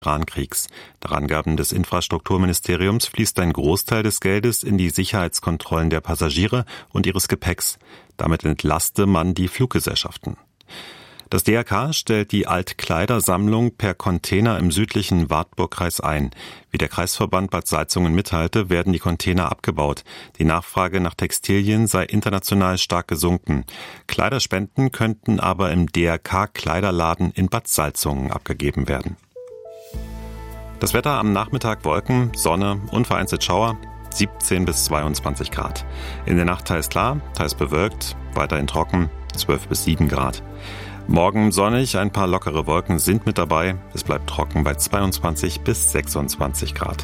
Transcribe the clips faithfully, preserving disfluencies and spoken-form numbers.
Iran-Kriegs. Nach Angaben des Infrastrukturministeriums fließt ein Großteil des Geldes in die Sicherheitskontrollen der Passagiere und ihres Gepäcks. Damit entlaste man die Fluggesellschaften. Das D R K stellt die Altkleidersammlung per Container im südlichen Wartburgkreis ein. Wie der Kreisverband Bad Salzungen mitteilte, werden die Container abgebaut. Die Nachfrage nach Textilien sei international stark gesunken. Kleiderspenden könnten aber im D R K-Kleiderladen in Bad Salzungen abgegeben werden. Das Wetter am Nachmittag: Wolken, Sonne und vereinzelt Schauer, siebzehn bis zweiundzwanzig Grad. In der Nacht teils klar, teils bewölkt, weiterhin trocken, zwölf bis sieben Grad. Morgen sonnig, ein paar lockere Wolken sind mit dabei. Es bleibt trocken bei zweiundzwanzig bis sechsundzwanzig Grad.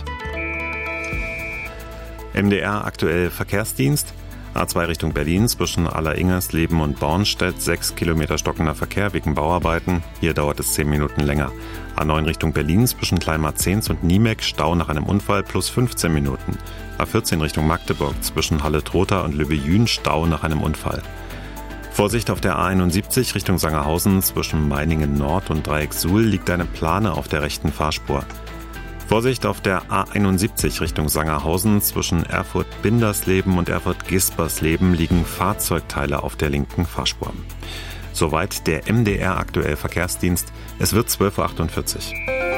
M D R aktuell Verkehrsdienst. A zwei Richtung Berlin zwischen Alleringers-Leben und Bornstedt, sechs Kilometer stockender Verkehr wegen Bauarbeiten. Hier dauert es zehn Minuten länger. A neun Richtung Berlin zwischen Kleinmarzens und Niemek, Stau nach einem Unfall plus fünfzehn Minuten. A vierzehn Richtung Magdeburg zwischen Halle-Trotha und Lübbejün, Stau nach einem Unfall. Vorsicht auf der A einundsiebzig Richtung Sangerhausen zwischen Meiningen Nord und Dreieck Suhl liegt eine Plane auf der rechten Fahrspur. Vorsicht auf der A einundsiebzig Richtung Sangerhausen zwischen Erfurt-Bindersleben und Erfurt-Gispersleben liegen Fahrzeugteile auf der linken Fahrspur. Soweit der M D R aktuell Verkehrsdienst. Es wird zwölf Uhr achtundvierzig.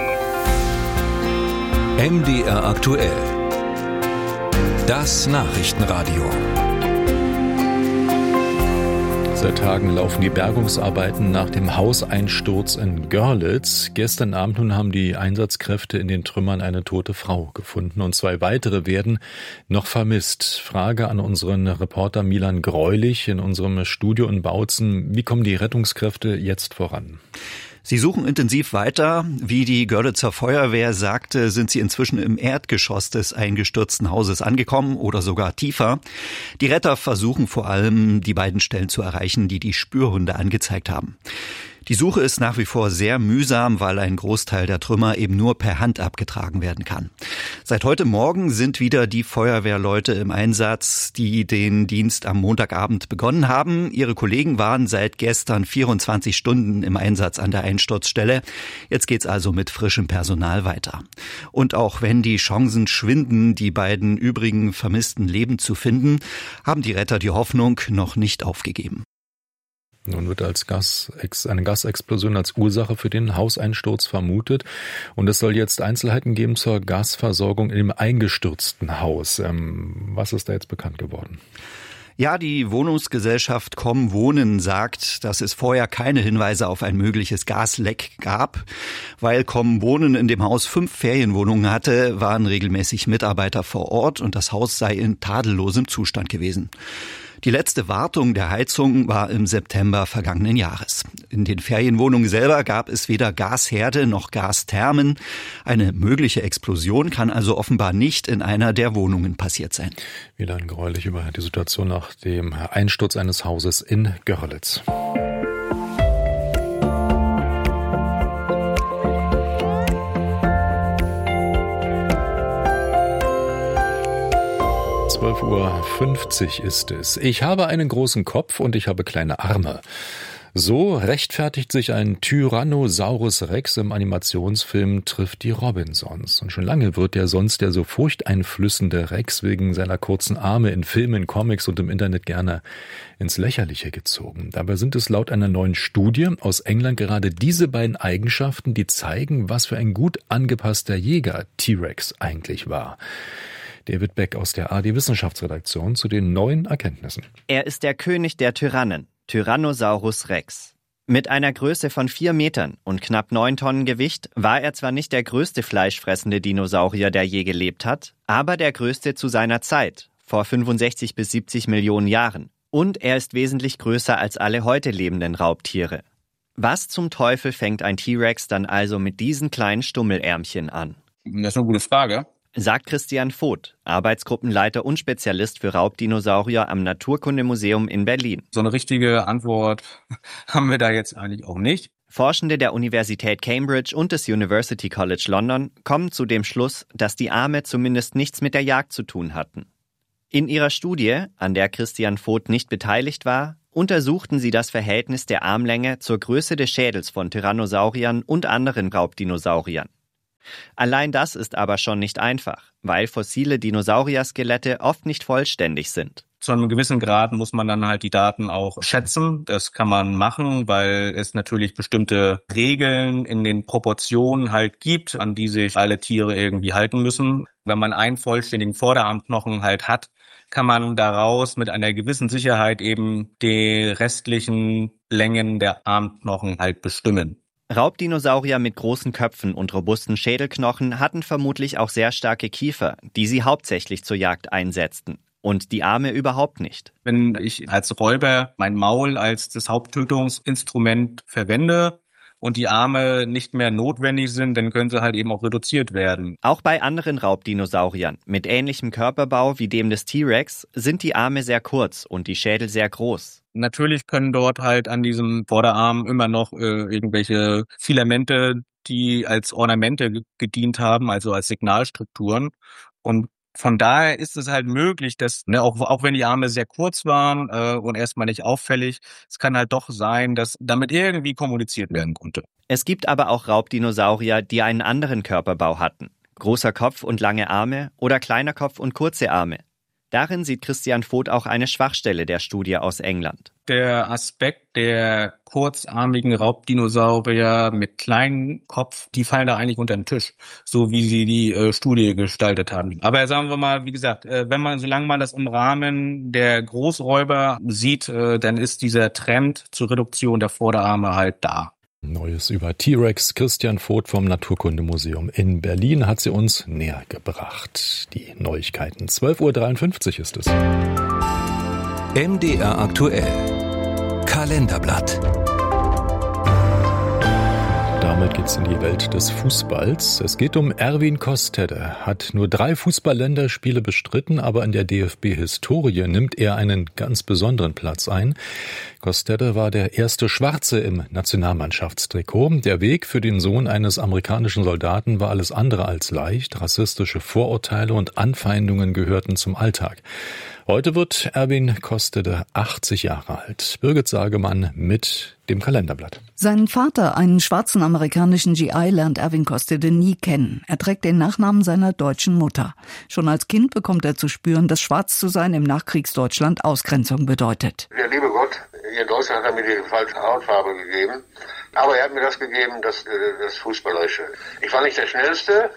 M D R aktuell. Das Nachrichtenradio. Seit Tagen laufen die Bergungsarbeiten nach dem Hauseinsturz in Görlitz. Gestern Abend nun haben die Einsatzkräfte in den Trümmern eine tote Frau gefunden und zwei weitere werden noch vermisst. Frage an unseren Reporter Milan Greulich in unserem Studio in Bautzen. Wie kommen die Rettungskräfte jetzt voran? Sie suchen intensiv weiter. Wie die Görlitzer Feuerwehr sagte, sind sie inzwischen im Erdgeschoss des eingestürzten Hauses angekommen oder sogar tiefer. Die Retter versuchen vor allem, die beiden Stellen zu erreichen, die die Spürhunde angezeigt haben. Die Suche ist nach wie vor sehr mühsam, weil ein Großteil der Trümmer eben nur per Hand abgetragen werden kann. Seit heute Morgen sind wieder die Feuerwehrleute im Einsatz, die den Dienst am Montagabend begonnen haben. Ihre Kollegen waren seit gestern vierundzwanzig Stunden im Einsatz an der Einsturzstelle. Jetzt geht's also mit frischem Personal weiter. Und auch wenn die Chancen schwinden, die beiden übrigen vermissten Leben zu finden, haben die Retter die Hoffnung noch nicht aufgegeben. Nun wird als Gas, eine Gasexplosion als Ursache für den Hauseinsturz vermutet. Und es soll jetzt Einzelheiten geben zur Gasversorgung im eingestürzten Haus. Ähm, was ist da jetzt bekannt geworden? Ja, die Wohnungsgesellschaft Komm Wohnen sagt, dass es vorher keine Hinweise auf ein mögliches Gasleck gab. Weil Komm Wohnen in dem Haus fünf Ferienwohnungen hatte, waren regelmäßig Mitarbeiter vor Ort und das Haus sei in tadellosem Zustand gewesen. Die letzte Wartung der Heizung war im September vergangenen Jahres. In den Ferienwohnungen selber gab es weder Gasherde noch Gasthermen. Eine mögliche Explosion kann also offenbar nicht in einer der Wohnungen passiert sein. Milan Greulich über die Situation nach dem Einsturz eines Hauses in Görlitz. zwölf Uhr fünfzig ist es. Ich habe einen großen Kopf und ich habe kleine Arme. So rechtfertigt sich ein Tyrannosaurus Rex im Animationsfilm Trifft die Robinsons. Und schon lange wird der sonst der so furchteinflößende Rex wegen seiner kurzen Arme in Filmen, Comics und im Internet gerne ins Lächerliche gezogen. Dabei sind es laut einer neuen Studie aus England gerade diese beiden Eigenschaften, die zeigen, was für ein gut angepasster Jäger T-Rex eigentlich war. David Beck aus der A D-Wissenschaftsredaktion zu den neuen Erkenntnissen. Er ist der König der Tyrannen, Tyrannosaurus Rex. Mit einer Größe von vier Metern und knapp neun Tonnen Gewicht war er zwar nicht der größte fleischfressende Dinosaurier, der je gelebt hat, aber der größte zu seiner Zeit, vor fünfundsechzig bis siebzig Millionen Jahren. Und er ist wesentlich größer als alle heute lebenden Raubtiere. Was zum Teufel fängt ein T-Rex dann also mit diesen kleinen Stummelärmchen an? Das ist eine gute Frage. Sagt Christian Voth, Arbeitsgruppenleiter und Spezialist für Raubdinosaurier am Naturkundemuseum in Berlin. So eine richtige Antwort haben wir da jetzt eigentlich auch nicht. Forschende der Universität Cambridge und des University College London kommen zu dem Schluss, dass die Arme zumindest nichts mit der Jagd zu tun hatten. In ihrer Studie, an der Christian Voth nicht beteiligt war, untersuchten sie das Verhältnis der Armlänge zur Größe des Schädels von Tyrannosauriern und anderen Raubdinosauriern. Allein das ist aber schon nicht einfach, weil fossile Dinosaurier-Skelette oft nicht vollständig sind. Zu einem gewissen Grad muss man dann halt die Daten auch schätzen. Das kann man machen, weil es natürlich bestimmte Regeln in den Proportionen halt gibt, an die sich alle Tiere irgendwie halten müssen. Wenn man einen vollständigen Vorderarmknochen halt hat, kann man daraus mit einer gewissen Sicherheit eben die restlichen Längen der Armknochen halt bestimmen. Raubdinosaurier mit großen Köpfen und robusten Schädelknochen hatten vermutlich auch sehr starke Kiefer, die sie hauptsächlich zur Jagd einsetzten. Und die Arme überhaupt nicht. Wenn ich als Räuber mein Maul als das Haupttötungsinstrument verwende und die Arme nicht mehr notwendig sind, dann können sie halt eben auch reduziert werden. Auch bei anderen Raubdinosauriern mit ähnlichem Körperbau wie dem des T-Rex sind die Arme sehr kurz und die Schädel sehr groß. Natürlich können dort halt an diesem Vorderarm immer noch äh, irgendwelche Filamente, die als Ornamente g- gedient haben, also als Signalstrukturen. Und von daher ist es halt möglich, dass, ne, auch, auch wenn die Arme sehr kurz waren äh, und erstmal nicht auffällig, es kann halt doch sein, dass damit irgendwie kommuniziert werden konnte. Es gibt aber auch Raubdinosaurier, die einen anderen Körperbau hatten. Großer Kopf und lange Arme oder kleiner Kopf und kurze Arme. Darin sieht Christian Voth auch eine Schwachstelle der Studie aus England. Der Aspekt der kurzarmigen Raubdinosaurier mit kleinem Kopf, die fallen da eigentlich unter den Tisch, so wie sie die äh, Studie gestaltet haben. Aber sagen wir mal, wie gesagt, äh, wenn man, solange man das im Rahmen der Großräuber sieht, äh, dann ist dieser Trend zur Reduktion der Vorderarme halt da. Neues über T-Rex. Christian Voth vom Naturkundemuseum in Berlin hat sie uns näher gebracht. Die Neuigkeiten. zwölf Uhr dreiundfünfzig ist es. M D R aktuell. Kalenderblatt. Damit geht's in die Welt des Fußballs. Es geht um Erwin Kostede. Hat nur drei Fußball-Länderspiele bestritten, aber in der D F B-Historie nimmt er einen ganz besonderen Platz ein. Kostede war der erste Schwarze im Nationalmannschaftstrikot. Der Weg für den Sohn eines amerikanischen Soldaten war alles andere als leicht. Rassistische Vorurteile und Anfeindungen gehörten zum Alltag. Heute wird Erwin Kostede achtzig Jahre alt. Birgit Sagemann mit dem Kalenderblatt. Seinen Vater, einen schwarzen amerikanischen G I, lernt Erwin Kostede nie kennen. Er trägt den Nachnamen seiner deutschen Mutter. Schon als Kind bekommt er zu spüren, dass schwarz zu sein im Nachkriegsdeutschland Ausgrenzung bedeutet. Der liebe Gott, hier in Deutschland hat er mir die falsche Hautfarbe gegeben. Aber er hat mir das gegeben, das, das Fußballerische. Ich war nicht der Schnellste,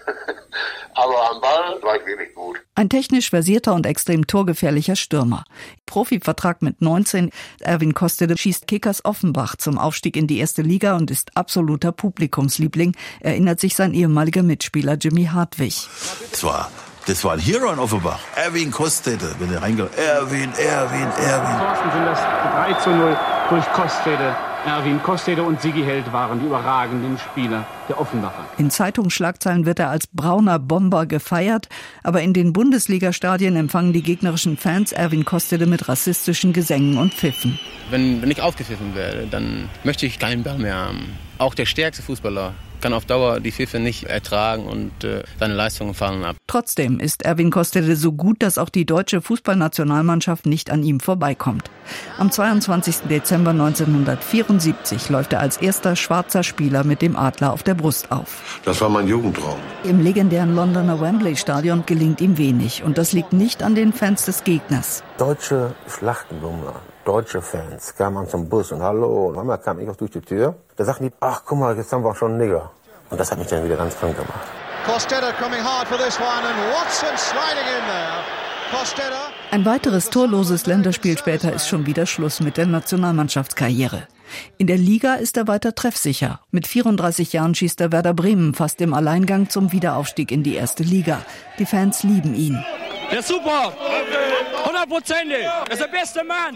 aber am Ball war ich wirklich gut. Ein technisch versierter und extrem torgefährlicher Stürmer. Profivertrag mit neunzehn. Erwin Kostede schießt Kickers Offenbach zum Aufstieg in die erste Liga und ist absoluter Publikumsliebling, erinnert sich sein ehemaliger Mitspieler Jimmy Hartwig. Zwar, das war ein Hero in Offenbach. Erwin Kostede, wenn er reingeht. Erwin, Erwin, Erwin. Thorsten sind das drei zu null durch Kostede. Erwin Kostede und Sigi Held waren die überragenden Spieler der Offenbacher. In Zeitungsschlagzeilen wird er als brauner Bomber gefeiert, aber in den Bundesliga-Stadien empfangen die gegnerischen Fans Erwin Kostede mit rassistischen Gesängen und Pfiffen. Wenn, wenn ich aufgepfiffen werde, dann möchte ich keinen Ball mehr haben. Auch der stärkste Fußballer kann auf Dauer die Pfiffe nicht ertragen und äh, seine Leistungen fallen ab. Trotzdem ist Erwin Kostede so gut, dass auch die deutsche Fußballnationalmannschaft nicht an ihm vorbeikommt. Am zweiundzwanzigsten Dezember neunzehnhundertvierundsiebzig läuft er als erster schwarzer Spieler mit dem Adler auf der Brust auf. Das war mein Jugendtraum. Im legendären Londoner Wembley-Stadion gelingt ihm wenig und das liegt nicht an den Fans des Gegners. Deutsche Schlachtenbummler, deutsche Fans kamen zum Bus und hallo, und einmal kam ich auch durch die Tür. Da sagten die, ach guck mal, jetzt haben wir auch schon einen Nigger. Und das hat mich dann wieder ganz krank gemacht. Kostede coming hard for this one and Watson sliding in there. Kostede. Ein weiteres torloses Länderspiel später ist schon wieder Schluss mit der Nationalmannschaftskarriere. In der Liga ist er weiter treffsicher. Mit vierunddreißig Jahren schießt er Werder Bremen fast im Alleingang zum Wiederaufstieg in die erste Liga. Die Fans lieben ihn. Der ist super! hundertprozentig! Er ist der beste Mann!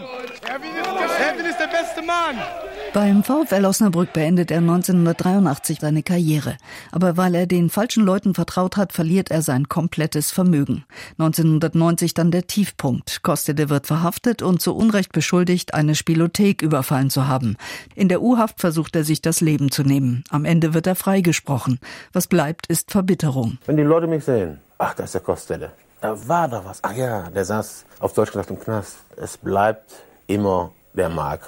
Erwin ist der beste Mann! Beim VfL Osnabrück beendet er neunzehnhundertdreiundachtzig seine Karriere. Aber weil er den falschen Leuten vertraut hat, verliert er sein komplettes Vermögen. neunzehnhundertneunzig dann der Tiefpunkt. Kostede wird verhaftet und zu Unrecht beschuldigt, eine Spielothek überfallen zu haben. In der U-Haft versucht er sich das Leben zu nehmen. Am Ende wird er freigesprochen. Was bleibt, ist Verbitterung. Wenn die Leute mich sehen, ach, da ist der Kostede. Da war da was. Ach ja, der saß auf Deutsch gesagt im Knast. Es bleibt immer der Makel.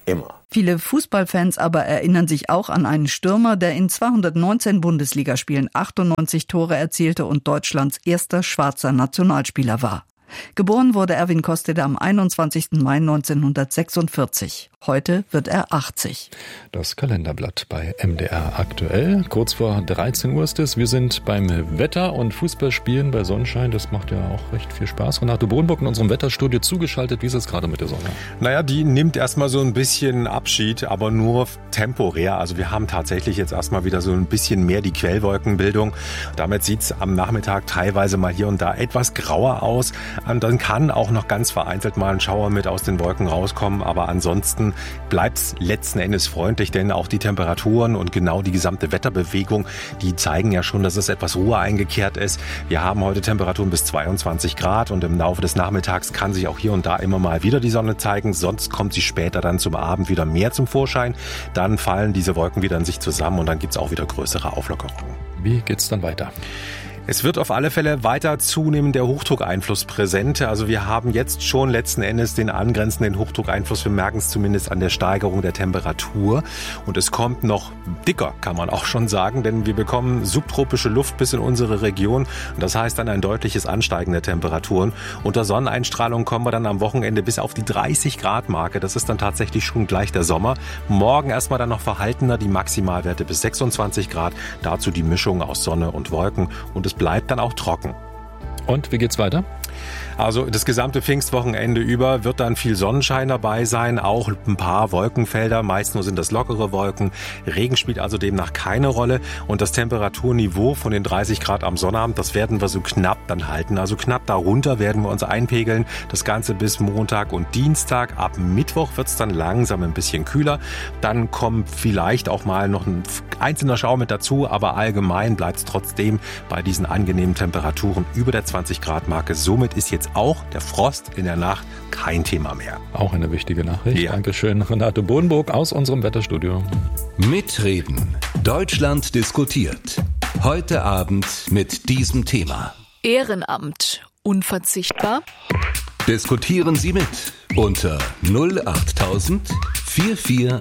Immer. Viele Fußballfans aber erinnern sich auch an einen Stürmer, der in zweihundertneunzehn Bundesligaspielen achtundneunzig Tore erzielte und Deutschlands erster schwarzer Nationalspieler war. Geboren wurde Erwin Kostede am einundzwanzigsten Mai neunzehnhundertsechsundvierzig. Heute wird er achtzig. Das Kalenderblatt bei M D R aktuell. Kurz vor dreizehn Uhr ist es. Wir sind beim Wetter und Fußballspielen bei Sonnenschein. Das macht ja auch recht viel Spaß. Renato Bohnburg in unserem Wetterstudio zugeschaltet. Wie ist es gerade mit der Sonne? Naja, die nimmt erstmal so ein bisschen Abschied, aber nur temporär. Also wir haben tatsächlich jetzt erstmal wieder so ein bisschen mehr die Quellwolkenbildung. Damit sieht es am Nachmittag teilweise mal hier und da etwas grauer aus. Und dann kann auch noch ganz vereinzelt mal ein Schauer mit aus den Wolken rauskommen. Aber ansonsten bleibt es letzten Endes freundlich, denn auch die Temperaturen und genau die gesamte Wetterbewegung, die zeigen ja schon, dass es etwas Ruhe eingekehrt ist. Wir haben heute Temperaturen bis zweiundzwanzig Grad und im Laufe des Nachmittags kann sich auch hier und da immer mal wieder die Sonne zeigen. Sonst kommt sie später dann zum Abend wieder mehr zum Vorschein. Dann fallen diese Wolken wieder in sich zusammen und dann gibt es auch wieder größere Auflockerungen. Wie geht's dann weiter? Es wird auf alle Fälle weiter zunehmend der Hochdruckeinfluss präsent. Also wir haben jetzt schon letzten Endes den angrenzenden Hochdruckeinfluss. Wir merken es zumindest an der Steigerung der Temperatur. Und es kommt noch dicker, kann man auch schon sagen, denn wir bekommen subtropische Luft bis in unsere Region. Und das heißt dann ein deutliches Ansteigen der Temperaturen. Unter Sonneneinstrahlung kommen wir dann am Wochenende bis auf die dreißig Grad Marke. Das ist dann tatsächlich schon gleich der Sommer. Morgen erstmal dann noch verhaltener, die Maximalwerte bis sechsundzwanzig Grad. Dazu die Mischung aus Sonne und Wolken. Und es bleibt dann auch trocken. Und wie geht's weiter? Also das gesamte Pfingstwochenende über wird dann viel Sonnenschein dabei sein, auch ein paar Wolkenfelder, meist nur sind das lockere Wolken. Regen spielt also demnach keine Rolle und das Temperaturniveau von den dreißig Grad am Sonnabend, das werden wir so knapp dann halten. Also knapp darunter werden wir uns einpegeln, das Ganze bis Montag und Dienstag. Ab Mittwoch wird es dann langsam ein bisschen kühler. Dann kommt vielleicht auch mal noch ein einzelner Schauer mit dazu, aber allgemein bleibt es trotzdem bei diesen angenehmen Temperaturen über der zwanzig Grad Marke. Somit ist jetzt auch der Frost in der Nacht kein Thema mehr. Auch eine wichtige Nachricht. Ja. Dankeschön, Renato Bohnburg aus unserem Wetterstudio. Mitreden. Deutschland diskutiert. Heute Abend mit diesem Thema. Ehrenamt. Unverzichtbar? Diskutieren Sie mit unter null achttausend vierundvierzig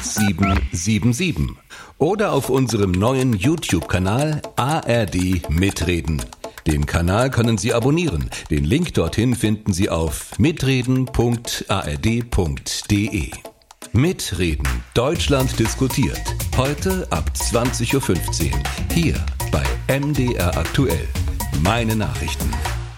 siebzehnhundertsiebenundsiebzig oder auf unserem neuen YouTube-Kanal A R D Mitreden. Den Kanal können Sie abonnieren. Den Link dorthin finden Sie auf mitreden punkt a r d punkt d e. Mitreden. Deutschland diskutiert. Heute ab zwanzig Uhr fünfzehn. Hier bei M D R aktuell. Meine Nachrichten.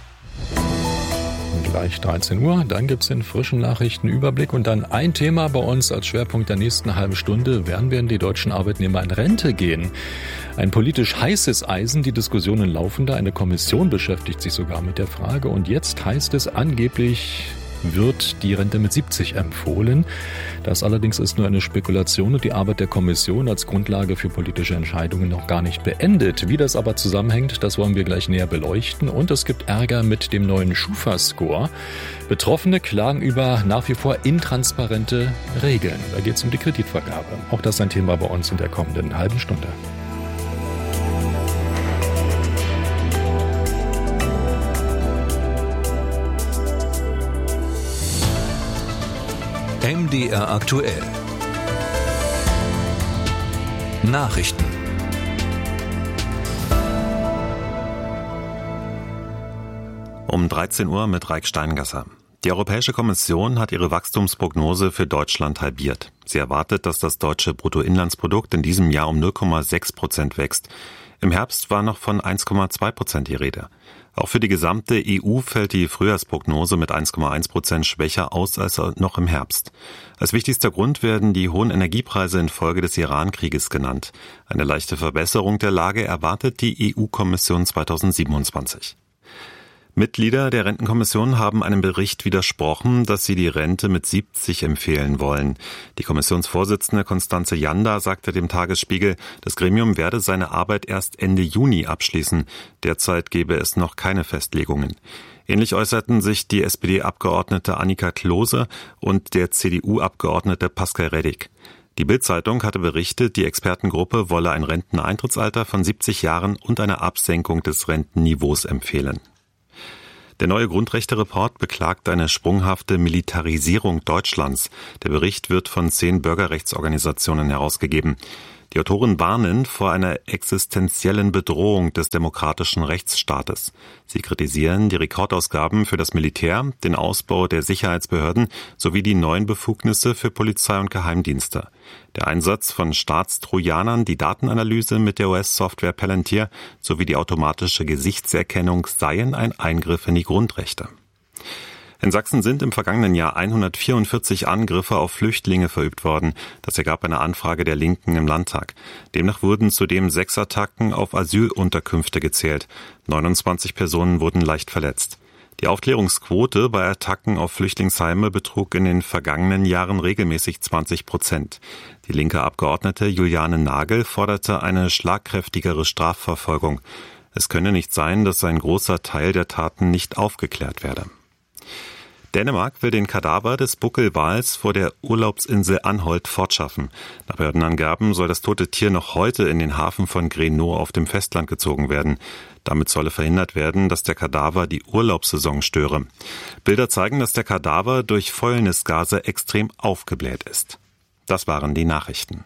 Gleich dreizehn Uhr, dann gibt's den frischen Nachrichtenüberblick und dann ein Thema bei uns als Schwerpunkt der nächsten halben Stunde. Wann werden die deutschen Arbeitnehmer in Rente gehen? Ein politisch heißes Eisen, die Diskussionen laufen da. Eine Kommission beschäftigt sich sogar mit der Frage und jetzt heißt es angeblich, wird die Rente mit siebzig empfohlen. Das allerdings ist nur eine Spekulation und die Arbeit der Kommission als Grundlage für politische Entscheidungen noch gar nicht beendet. Wie das aber zusammenhängt, das wollen wir gleich näher beleuchten. Und es gibt Ärger mit dem neuen Schufa-Score. Betroffene klagen über nach wie vor intransparente Regeln. Da geht es um die Kreditvergabe. Auch das ist ein Thema bei uns in der kommenden halben Stunde. M D R aktuell. Nachrichten. Um dreizehn Uhr mit Raik Steingasser. Die Europäische Kommission hat ihre Wachstumsprognose für Deutschland halbiert. Sie erwartet, dass das deutsche Bruttoinlandsprodukt in diesem Jahr um null Komma sechs Prozent wächst. Im Herbst war noch von eins Komma zwei Prozent die Rede. Auch für die gesamte E U fällt die Frühjahrsprognose mit eins Komma eins Prozent schwächer aus als noch im Herbst. Als wichtigster Grund werden die hohen Energiepreise infolge des Iran-Krieges genannt. Eine leichte Verbesserung der Lage erwartet die E U-Kommission zweitausendsiebenundzwanzig. Mitglieder der Rentenkommission haben einem Bericht widersprochen, dass sie die Rente mit siebzig empfehlen wollen. Die Kommissionsvorsitzende Constanze Janda sagte dem Tagesspiegel, das Gremium werde seine Arbeit erst Ende Juni abschließen. Derzeit gebe es noch keine Festlegungen. Ähnlich äußerten sich die S P D-Abgeordnete Annika Klose und der C D U-Abgeordnete Pascal Reddick. Die Bild-Zeitung hatte berichtet, die Expertengruppe wolle ein Renteneintrittsalter von siebzig Jahren und eine Absenkung des Rentenniveaus empfehlen. Der neue Grundrechte-Report beklagt eine sprunghafte Militarisierung Deutschlands. Der Bericht wird von zehn Bürgerrechtsorganisationen herausgegeben. Die Autoren warnen vor einer existenziellen Bedrohung des demokratischen Rechtsstaates. Sie kritisieren die Rekordausgaben für das Militär, den Ausbau der Sicherheitsbehörden sowie die neuen Befugnisse für Polizei und Geheimdienste. Der Einsatz von Staatstrojanern, die Datenanalyse mit der U S-Software Palantir sowie die automatische Gesichtserkennung seien ein Eingriff in die Grundrechte. In Sachsen sind im vergangenen Jahr hundertvierundvierzig Angriffe auf Flüchtlinge verübt worden. Das ergab eine Anfrage der Linken im Landtag. Demnach wurden zudem sechs Attacken auf Asylunterkünfte gezählt. neunundzwanzig Personen wurden leicht verletzt. Die Aufklärungsquote bei Attacken auf Flüchtlingsheime betrug in den vergangenen Jahren regelmäßig zwanzig Prozent. Die linke Abgeordnete Juliane Nagel forderte eine schlagkräftigere Strafverfolgung. Es könne nicht sein, dass ein großer Teil der Taten nicht aufgeklärt werde. Dänemark will den Kadaver des Buckelwals vor der Urlaubsinsel Anholt fortschaffen. Nach Behördenangaben soll das tote Tier noch heute in den Hafen von Grenaa auf dem Festland gezogen werden. Damit solle verhindert werden, dass der Kadaver die Urlaubssaison störe. Bilder zeigen, dass der Kadaver durch Fäulnisgase extrem aufgebläht ist. Das waren die Nachrichten.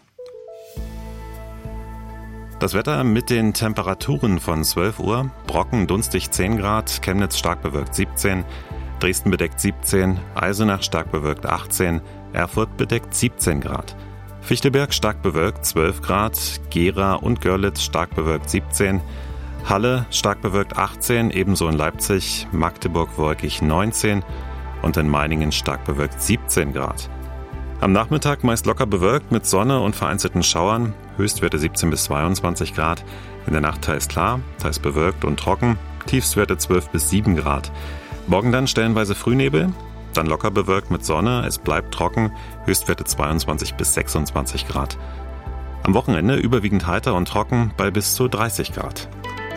Das Wetter mit den Temperaturen von zwölf Uhr. Brocken dunstig zehn Grad, Chemnitz stark bewölkt siebzehn, Dresden bedeckt siebzehn, Eisenach stark bewölkt achtzehn, Erfurt bedeckt siebzehn Grad. Fichtelberg stark bewölkt zwölf Grad, Gera und Görlitz stark bewölkt siebzehn, Halle stark bewölkt achtzehn, ebenso in Leipzig, Magdeburg wolkig neunzehn und in Meiningen stark bewölkt siebzehn Grad. Am Nachmittag meist locker bewölkt mit Sonne und vereinzelten Schauern, Höchstwerte siebzehn bis zweiundzwanzig Grad, in der Nacht teils klar, teils bewölkt und trocken, Tiefstwerte zwölf bis sieben Grad. Morgen dann stellenweise Frühnebel, dann locker bewölkt mit Sonne, es bleibt trocken, Höchstwerte zweiundzwanzig bis sechsundzwanzig Grad. Am Wochenende überwiegend heiter und trocken bei bis zu dreißig Grad.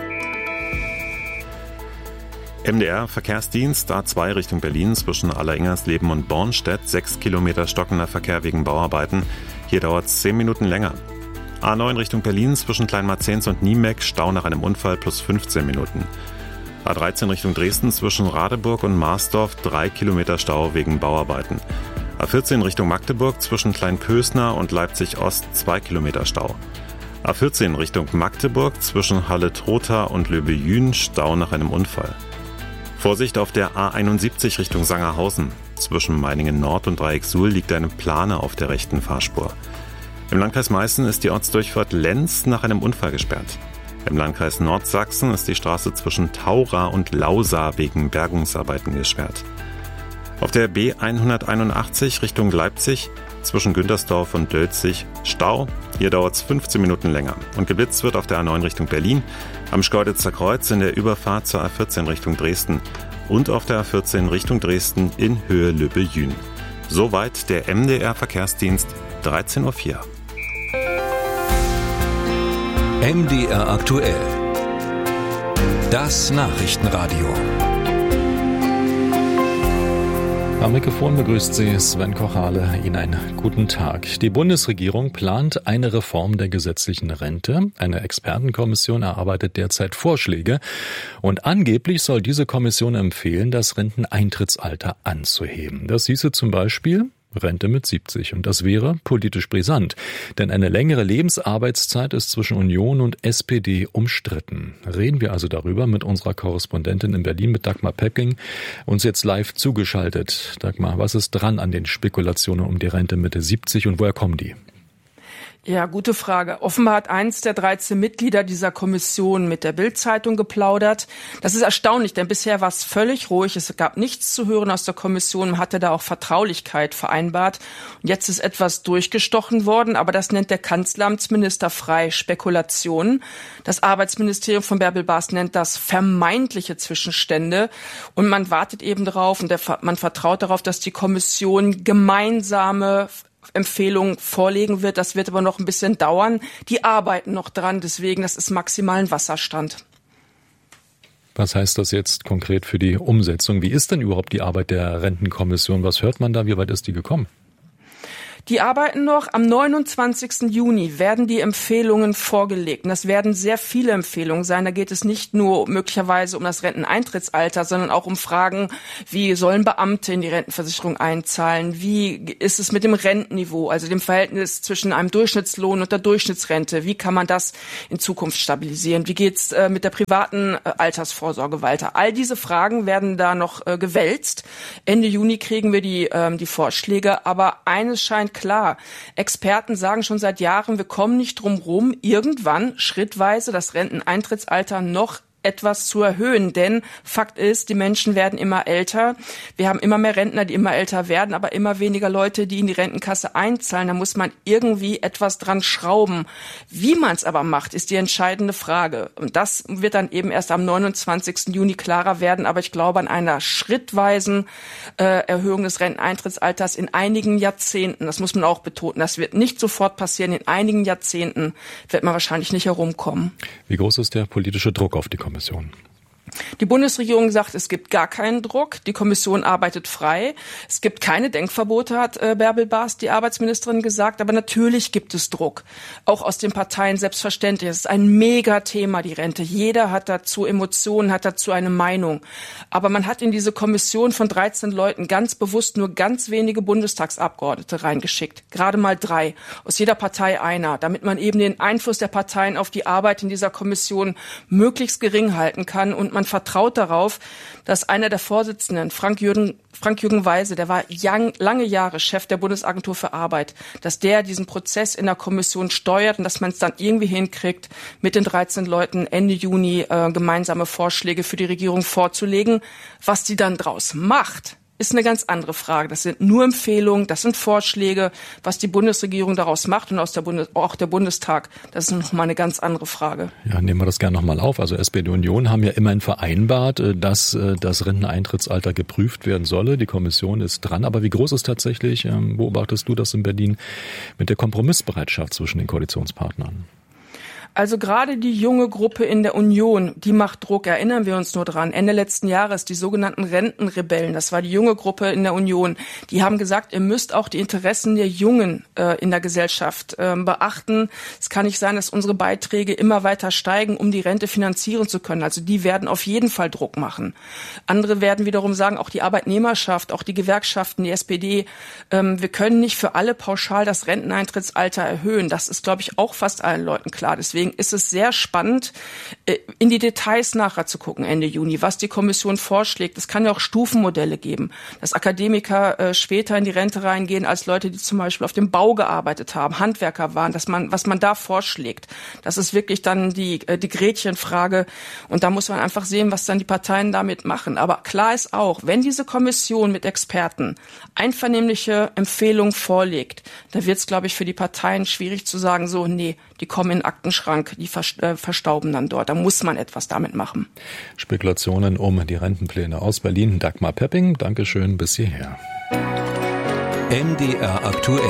M D R Verkehrsdienst A zwei Richtung Berlin zwischen Alleringhersleben und Bornstedt, sechs Kilometer stockender Verkehr wegen Bauarbeiten. Hier dauert es zehn Minuten länger. A neun Richtung Berlin zwischen Kleinmarzens und Niemeck, Stau nach einem Unfall plus fünfzehn Minuten. A dreizehn Richtung Dresden zwischen Radeburg und Marsdorf, drei Kilometer Stau wegen Bauarbeiten. A vierzehn Richtung Magdeburg zwischen Kleinpösner und Leipzig-Ost, zwei Kilometer Stau. A vierzehn Richtung Magdeburg zwischen Halle-Trotha und Löbejün, Stau nach einem Unfall. Vorsicht auf der A einundsiebzig Richtung Sangerhausen. Zwischen Meiningen Nord und Dreiecksuhl liegt eine Plane auf der rechten Fahrspur. Im Landkreis Meißen ist die Ortsdurchfahrt Lenz nach einem Unfall gesperrt. Im Landkreis Nordsachsen ist die Straße zwischen Taura und Lausa wegen Bergungsarbeiten gesperrt. Auf der B hunderteinundachtzig Richtung Leipzig zwischen Güntersdorf und Dölzig Stau. Hier dauert es fünfzehn Minuten länger. Und geblitzt wird auf der A neun Richtung Berlin, am Schkeuditzer Kreuz in der Überfahrt zur A vierzehn Richtung Dresden und auf der A vierzehn Richtung Dresden in Höhe Löbejün. Soweit der M D R Verkehrsdienst, dreizehn Uhr vier. M D R aktuell. Das Nachrichtenradio. Am Mikrofon begrüßt Sie Sven Kochale. Ihnen einen guten Tag. Die Bundesregierung plant eine Reform der gesetzlichen Rente. Eine Expertenkommission erarbeitet derzeit Vorschläge. Und angeblich soll diese Kommission empfehlen, das Renteneintrittsalter anzuheben. Das hieße zum Beispiel Rente mit siebzig. Und das wäre politisch brisant. Denn eine längere Lebensarbeitszeit ist zwischen Union und S P D umstritten. Reden wir also darüber mit unserer Korrespondentin in Berlin, mit Dagmar Pepking, uns jetzt live zugeschaltet. Dagmar, was ist dran an den Spekulationen um die Rente Mitte siebzig und woher kommen die? Ja, gute Frage. Offenbar hat eins der dreizehn Mitglieder dieser Kommission mit der Bild-Zeitung geplaudert. Das ist erstaunlich, denn bisher war es völlig ruhig. Es gab nichts zu hören aus der Kommission. Man hatte da auch Vertraulichkeit vereinbart. Und jetzt ist etwas durchgestochen worden, aber das nennt der Kanzleramtsminister frei Spekulationen. Das Arbeitsministerium von Bärbel Baas nennt das vermeintliche Zwischenstände. Und man wartet eben darauf und der, man vertraut darauf, dass die Kommission gemeinsame Empfehlung vorlegen wird. Das wird aber noch ein bisschen dauern. Die arbeiten noch dran, deswegen, das ist maximal ein Wasserstand. Was heißt das jetzt konkret für die Umsetzung? Wie ist denn überhaupt die Arbeit der Rentenkommission? Was hört man da? Wie weit ist die gekommen? Die arbeiten noch. Am neunundzwanzigsten Juni werden die Empfehlungen vorgelegt. Und das werden sehr viele Empfehlungen sein. Da geht es nicht nur möglicherweise um das Renteneintrittsalter, sondern auch um Fragen, wie sollen Beamte in die Rentenversicherung einzahlen? Wie ist es mit dem Rentenniveau, also dem Verhältnis zwischen einem Durchschnittslohn und der Durchschnittsrente? Wie kann man das in Zukunft stabilisieren? Wie geht's äh, mit der privaten äh, Altersvorsorge weiter? All diese Fragen werden da noch äh, gewälzt. Ende Juni kriegen wir die, ähm, die Vorschläge. Aber eines scheint klar. Experten sagen schon seit Jahren, wir kommen nicht drum rum, irgendwann schrittweise das Renteneintrittsalter noch etwas zu erhöhen, denn Fakt ist, die Menschen werden immer älter. Wir haben immer mehr Rentner, die immer älter werden, aber immer weniger Leute, die in die Rentenkasse einzahlen. Da muss man irgendwie etwas dran schrauben. Wie man es aber macht, ist die entscheidende Frage. Und das wird dann eben erst am neunundzwanzigsten Juni klarer werden. Aber ich glaube an einer schrittweisen äh, Erhöhung des Renteneintrittsalters in einigen Jahrzehnten. Das muss man auch betonen. Das wird nicht sofort passieren. In einigen Jahrzehnten wird man wahrscheinlich nicht herumkommen. Wie groß ist der politische Druck auf die Kommission? Die Bundesregierung sagt, es gibt gar keinen Druck. Die Kommission arbeitet frei. Es gibt keine Denkverbote, hat äh, Bärbel Baas, die Arbeitsministerin, gesagt. Aber natürlich gibt es Druck. Auch aus den Parteien selbstverständlich. Es ist ein Megathema, die Rente. Jeder hat dazu Emotionen, hat dazu eine Meinung. Aber man hat in diese Kommission von dreizehn Leuten ganz bewusst nur ganz wenige Bundestagsabgeordnete reingeschickt. Gerade mal drei. Aus jeder Partei einer. Damit man eben den Einfluss der Parteien auf die Arbeit in dieser Kommission möglichst gering halten kann. Und man Man vertraut darauf, dass einer der Vorsitzenden, Frank-Jürgen Frank-Jürgen Weise, der war young, lange Jahre Chef der Bundesagentur für Arbeit, dass der diesen Prozess in der Kommission steuert und dass man es dann irgendwie hinkriegt, mit den dreizehn Leuten Ende Juni äh, gemeinsame Vorschläge für die Regierung vorzulegen. Was die dann draus macht, ist eine ganz andere Frage. Das sind nur Empfehlungen, das sind Vorschläge. Was die Bundesregierung daraus macht und aus der Bundes- auch der Bundestag, das ist noch mal eine ganz andere Frage. Ja, nehmen wir das gerne nochmal auf. Also S P D und Union haben ja immerhin vereinbart, dass das Renteneintrittsalter geprüft werden solle. Die Kommission ist dran. Aber wie groß ist tatsächlich, beobachtest du das in Berlin, mit der Kompromissbereitschaft zwischen den Koalitionspartnern? Also gerade die junge Gruppe in der Union, die macht Druck, erinnern wir uns nur dran. Ende letzten Jahres, die sogenannten Rentenrebellen, das war die junge Gruppe in der Union, die haben gesagt, ihr müsst auch die Interessen der Jungen äh, in der Gesellschaft äh, beachten. Es kann nicht sein, dass unsere Beiträge immer weiter steigen, um die Rente finanzieren zu können. Also die werden auf jeden Fall Druck machen. Andere werden wiederum sagen, auch die Arbeitnehmerschaft, auch die Gewerkschaften, die S P D, ähm, wir können nicht für alle pauschal das Renteneintrittsalter erhöhen. Das ist, glaube ich, auch fast allen Leuten klar. Deswegen ist es sehr spannend, in die Details nachher zu gucken Ende Juni, was die Kommission vorschlägt. Es kann ja auch Stufenmodelle geben, dass Akademiker später in die Rente reingehen als Leute, die zum Beispiel auf dem Bau gearbeitet haben, Handwerker waren, dass man, was man da vorschlägt. Das ist wirklich dann die, die Gretchenfrage. Und da muss man einfach sehen, was dann die Parteien damit machen. Aber klar ist auch, wenn diese Kommission mit Experten einvernehmliche Empfehlungen vorlegt, dann wird es, glaube ich, für die Parteien schwierig zu sagen, so, nee, die kommen in den Aktenschrank, die verstauben dann dort. Da muss man etwas damit machen. Spekulationen um die Rentenpläne aus Berlin. Dagmar Pepping, Dankeschön, bis hierher. M D R aktuell.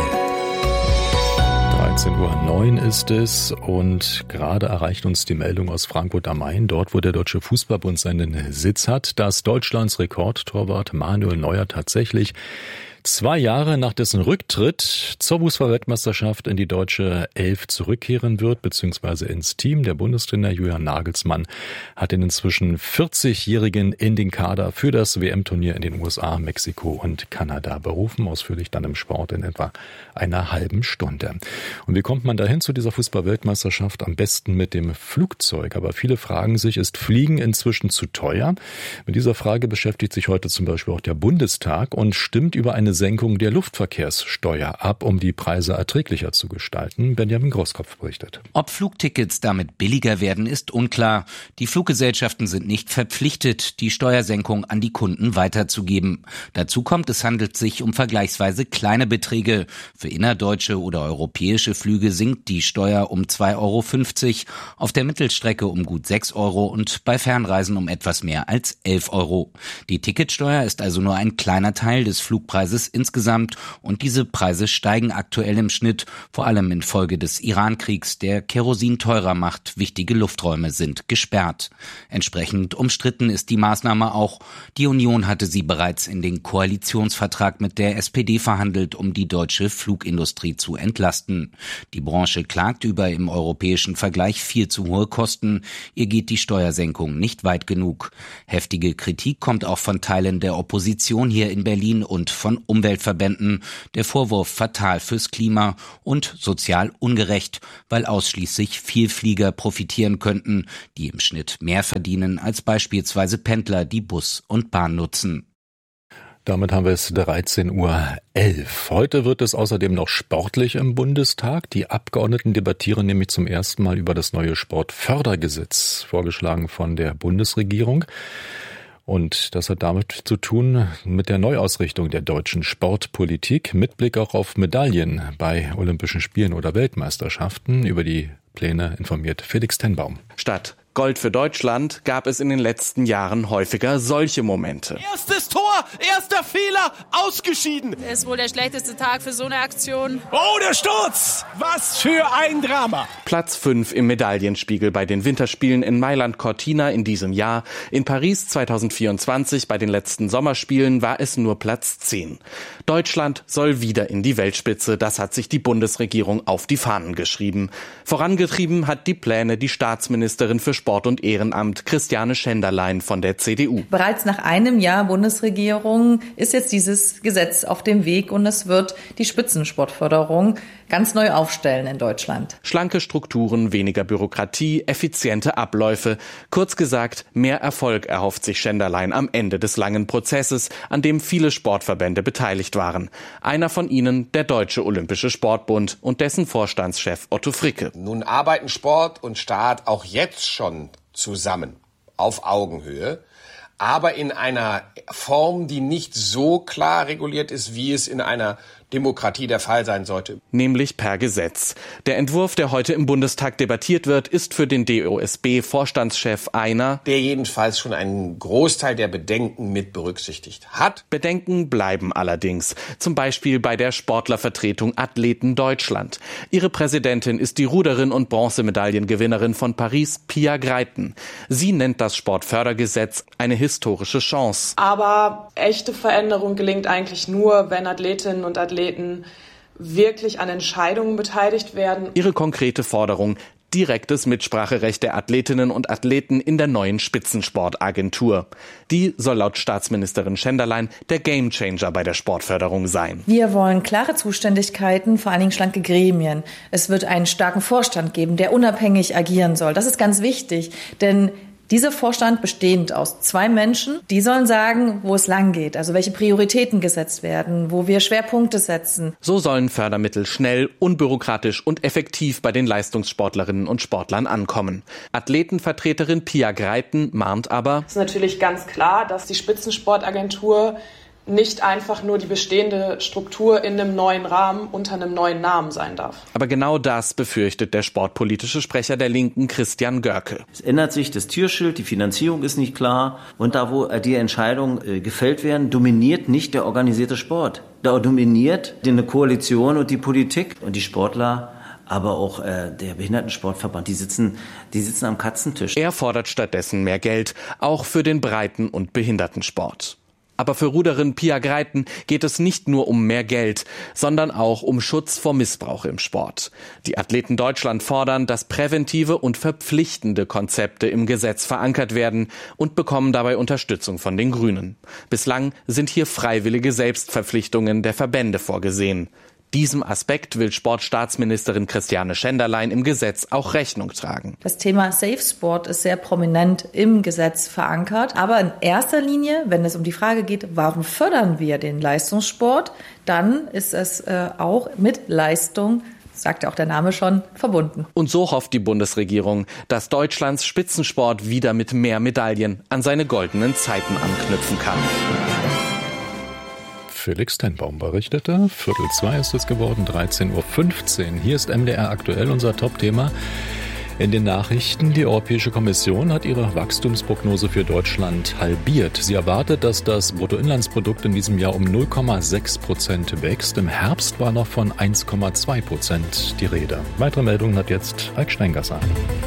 dreizehn Uhr neun ist es und gerade erreicht uns die Meldung aus Frankfurt am Main, dort wo der Deutsche Fußballbund seinen Sitz hat, dass Deutschlands Rekordtorwart Manuel Neuer tatsächlich zwei Jahre nach dessen Rücktritt zur Fußball-Weltmeisterschaft in die deutsche Elf zurückkehren wird, beziehungsweise ins Team. Der Bundestrainer Julian Nagelsmann hat den inzwischen vierzigjährigen in den Kader für das W M-Turnier in den U S A, Mexiko und Kanada berufen. Ausführlich dann im Sport in etwa einer halben Stunde. Und wie kommt man dahin zu dieser Fußball-Weltmeisterschaft? Am besten mit dem Flugzeug. Aber viele fragen sich, ist Fliegen inzwischen zu teuer? Mit dieser Frage beschäftigt sich heute zum Beispiel auch der Bundestag und stimmt über eine Senkung der Luftverkehrssteuer ab, um die Preise erträglicher zu gestalten. Benjamin Großkopf berichtet. Ob Flugtickets damit billiger werden, ist unklar. Die Fluggesellschaften sind nicht verpflichtet, die Steuersenkung an die Kunden weiterzugeben. Dazu kommt, es handelt sich um vergleichsweise kleine Beträge. Für innerdeutsche oder europäische Flüge sinkt die Steuer um zwei Euro fünfzig, auf der Mittelstrecke um gut sechs Euro und bei Fernreisen um etwas mehr als elf Euro. Die Ticketsteuer ist also nur ein kleiner Teil des Flugpreises es insgesamt und diese Preise steigen aktuell im Schnitt, vor allem infolge des Iran-Kriegs, der Kerosin teurer macht. Wichtige Lufträume sind gesperrt. Entsprechend umstritten ist die Maßnahme auch. Die Union hatte sie bereits in den Koalitionsvertrag mit der S P D verhandelt, um die deutsche Flugindustrie zu entlasten. Die Branche klagt über im europäischen Vergleich viel zu hohe Kosten. Ihr geht die Steuersenkung nicht weit genug. Heftige Kritik kommt auch von Teilen der Opposition hier in Berlin und von Umweltverbänden. Der Vorwurf fatal fürs Klima und sozial ungerecht, weil ausschließlich Vielflieger profitieren könnten, die im Schnitt mehr verdienen als beispielsweise Pendler, die Bus und Bahn nutzen. Damit haben wir es dreizehn Uhr elf. Heute wird es außerdem noch sportlich im Bundestag. Die Abgeordneten debattieren nämlich zum ersten Mal über das neue Sportfördergesetz, vorgeschlagen von der Bundesregierung. Und das hat damit zu tun mit der Neuausrichtung der deutschen Sportpolitik mit Blick auch auf Medaillen bei Olympischen Spielen oder Weltmeisterschaften. Über die Pläne informiert Felix Tenbaum. Statt Gold für Deutschland gab es in den letzten Jahren häufiger solche Momente. Erstes Tor, erster Fehler, ausgeschieden. Ist wohl der schlechteste Tag für so eine Aktion. Oh, der Sturz! Was für ein Drama! Platz fünf im Medaillenspiegel bei den Winterspielen in Mailand-Cortina in diesem Jahr. In Paris zweitausendvierundzwanzig bei den letzten Sommerspielen war es nur Platz zehn. Deutschland soll wieder in die Weltspitze. Das hat sich die Bundesregierung auf die Fahnen geschrieben. Vorangetrieben hat die Pläne die Staatsministerin für Sport und Ehrenamt Christiane Schenderlein von der C D U. Bereits nach einem Jahr Bundesregierung ist jetzt dieses Gesetz auf dem Weg und es wird die Spitzensportförderung ganz neu aufstellen in Deutschland. Schlanke Strukturen, weniger Bürokratie, effiziente Abläufe. Kurz gesagt, mehr Erfolg erhofft sich Schenderlein am Ende des langen Prozesses, an dem viele Sportverbände beteiligt waren. Einer von ihnen der Deutsche Olympische Sportbund und dessen Vorstandschef Otto Fricke. Nun arbeiten Sport und Staat auch jetzt schon zusammen, auf Augenhöhe, aber in einer Form, die nicht so klar reguliert ist, wie es in einer Demokratie der Fall sein sollte. Nämlich per Gesetz. Der Entwurf, der heute im Bundestag debattiert wird, ist für den D O S B-Vorstandschef einer, der jedenfalls schon einen Großteil der Bedenken mit berücksichtigt hat. Bedenken bleiben allerdings. Zum Beispiel bei der Sportlervertretung Athleten Deutschland. Ihre Präsidentin ist die Ruderin und Bronzemedaillengewinnerin von Paris, Pia Greiten. Sie nennt das Sportfördergesetz eine historische Chance. Aber echte Veränderung gelingt eigentlich nur, wenn Athletinnen und Athleten wirklich an Entscheidungen beteiligt werden. Ihre konkrete Forderung: direktes Mitspracherecht der Athletinnen und Athleten in der neuen Spitzensportagentur. Die soll laut Staatsministerin Schenderlein der Gamechanger bei der Sportförderung sein. Wir wollen klare Zuständigkeiten, vor allen Dingen schlanke Gremien. Es wird einen starken Vorstand geben, der unabhängig agieren soll. Das ist ganz wichtig, denn dieser Vorstand bestehend aus zwei Menschen, die sollen sagen, wo es lang geht, also welche Prioritäten gesetzt werden, wo wir Schwerpunkte setzen. So sollen Fördermittel schnell, unbürokratisch und effektiv bei den Leistungssportlerinnen und Sportlern ankommen. Athletenvertreterin Pia Greiten mahnt aber: Es ist natürlich ganz klar, dass die Spitzensportagentur nicht einfach nur die bestehende Struktur in einem neuen Rahmen unter einem neuen Namen sein darf. Aber genau das befürchtet der sportpolitische Sprecher der Linken, Christian Görke. Es ändert sich das Türschild, die Finanzierung ist nicht klar und da, wo die Entscheidungen äh, gefällt werden, dominiert nicht der organisierte Sport. Da dominiert eine Koalition und die Politik und die Sportler. Aber auch äh, der Behindertensportverband, die sitzen, die sitzen am Katzentisch. Er fordert stattdessen mehr Geld, auch für den Breiten- und Behindertensport. Aber für Ruderin Pia Greiten geht es nicht nur um mehr Geld, sondern auch um Schutz vor Missbrauch im Sport. Die Athleten Deutschland fordern, dass präventive und verpflichtende Konzepte im Gesetz verankert werden und bekommen dabei Unterstützung von den Grünen. Bislang sind hier freiwillige Selbstverpflichtungen der Verbände vorgesehen. Diesem Aspekt will Sportstaatsministerin Christiane Schenderlein im Gesetz auch Rechnung tragen. Das Thema Safe Sport ist sehr prominent im Gesetz verankert. Aber in erster Linie, wenn es um die Frage geht, warum fördern wir den Leistungssport, dann ist es äh, auch mit Leistung, sagt ja auch der Name schon, verbunden. Und so hofft die Bundesregierung, dass Deutschlands Spitzensport wieder mit mehr Medaillen an seine goldenen Zeiten anknüpfen kann. Felix Tenbaum berichtete. Viertel zwei ist es geworden, dreizehn Uhr fünfzehn. Hier ist M D R aktuell unser Top-Thema. In den Nachrichten, die Europäische Kommission hat ihre Wachstumsprognose für Deutschland halbiert. Sie erwartet, dass das Bruttoinlandsprodukt in diesem Jahr um null Komma sechs Prozent wächst. Im Herbst war noch von eins Komma zwei Prozent die Rede. Weitere Meldungen hat jetzt Eik Steingasser.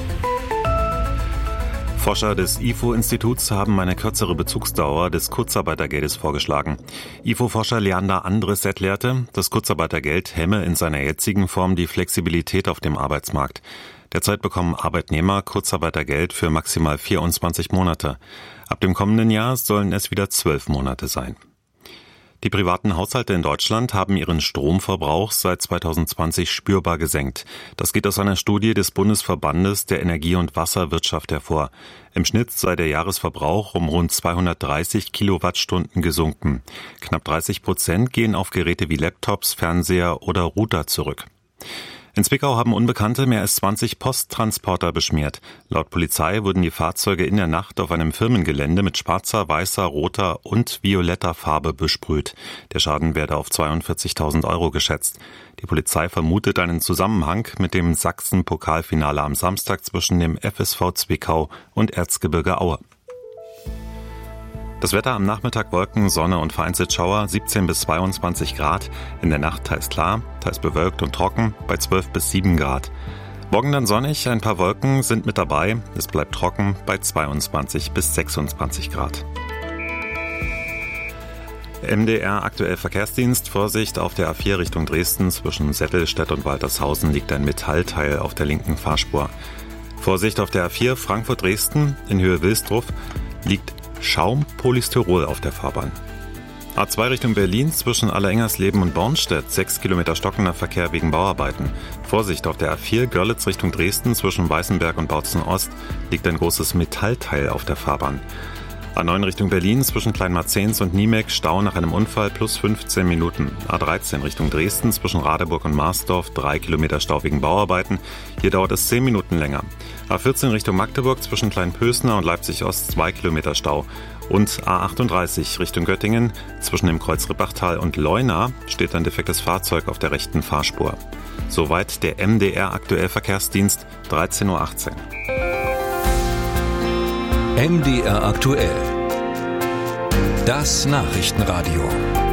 Forscher des I F O-Instituts haben eine kürzere Bezugsdauer des Kurzarbeitergeldes vorgeschlagen. I F O-Forscher Leander Andres erklärte, das Kurzarbeitergeld hemme in seiner jetzigen Form die Flexibilität auf dem Arbeitsmarkt. Derzeit bekommen Arbeitnehmer Kurzarbeitergeld für maximal vierundzwanzig Monate. Ab dem kommenden Jahr sollen es wieder zwölf Monate sein. Die privaten Haushalte in Deutschland haben ihren Stromverbrauch seit zweitausendzwanzig spürbar gesenkt. Das geht aus einer Studie des Bundesverbandes der Energie- und Wasserwirtschaft hervor. Im Schnitt sei der Jahresverbrauch um rund zweihundertdreißig Kilowattstunden gesunken. Knapp dreißig Prozent gehen auf Geräte wie Laptops, Fernseher oder Router zurück. In Zwickau haben Unbekannte mehr als zwanzig Posttransporter beschmiert. Laut Polizei wurden die Fahrzeuge in der Nacht auf einem Firmengelände mit schwarzer, weißer, roter und violetter Farbe besprüht. Der Schaden werde auf zweiundvierzigtausend Euro geschätzt. Die Polizei vermutet einen Zusammenhang mit dem Sachsen-Pokalfinale am Samstag zwischen dem F S V Zwickau und Erzgebirge Aue. Das Wetter am Nachmittag Wolken, Sonne und vereinzelt Schauer, siebzehn bis zweiundzwanzig Grad. In der Nacht teils klar, teils bewölkt und trocken, bei zwölf bis sieben Grad. Morgen dann sonnig, ein paar Wolken sind mit dabei. Es bleibt trocken bei zweiundzwanzig bis sechsundzwanzig Grad. M D R aktuell Verkehrsdienst. Vorsicht auf der A vier Richtung Dresden. Zwischen Settelstedt und Waltershausen liegt ein Metallteil auf der linken Fahrspur. Vorsicht auf der A vier Frankfurt-Dresden. In Höhe Wilsdruff liegt Schaumpolystyrol auf der Fahrbahn. A zwei Richtung Berlin zwischen Allerengersleben und Bornstedt, sechs Kilometer stockender Verkehr wegen Bauarbeiten. Vorsicht auf der A vier Görlitz Richtung Dresden zwischen Weißenberg und Bautzen Ost liegt ein großes Metallteil auf der Fahrbahn. A neun Richtung Berlin zwischen Kleinmarzens und Niemek Stau nach einem Unfall plus fünfzehn Minuten. A dreizehn Richtung Dresden zwischen Radeburg und Marsdorf drei Kilometer Stau wegen Bauarbeiten. Hier dauert es zehn Minuten länger. A vierzehn Richtung Magdeburg zwischen Kleinpösner und Leipzig Ost zwei Kilometer Stau. Und A achtunddreißig Richtung Göttingen zwischen dem Kreuz Rippachtal und Leuna steht ein defektes Fahrzeug auf der rechten Fahrspur. Soweit der M D R aktuell Verkehrsdienst, dreizehn Uhr achtzehn. M D R aktuell. Das Nachrichtenradio.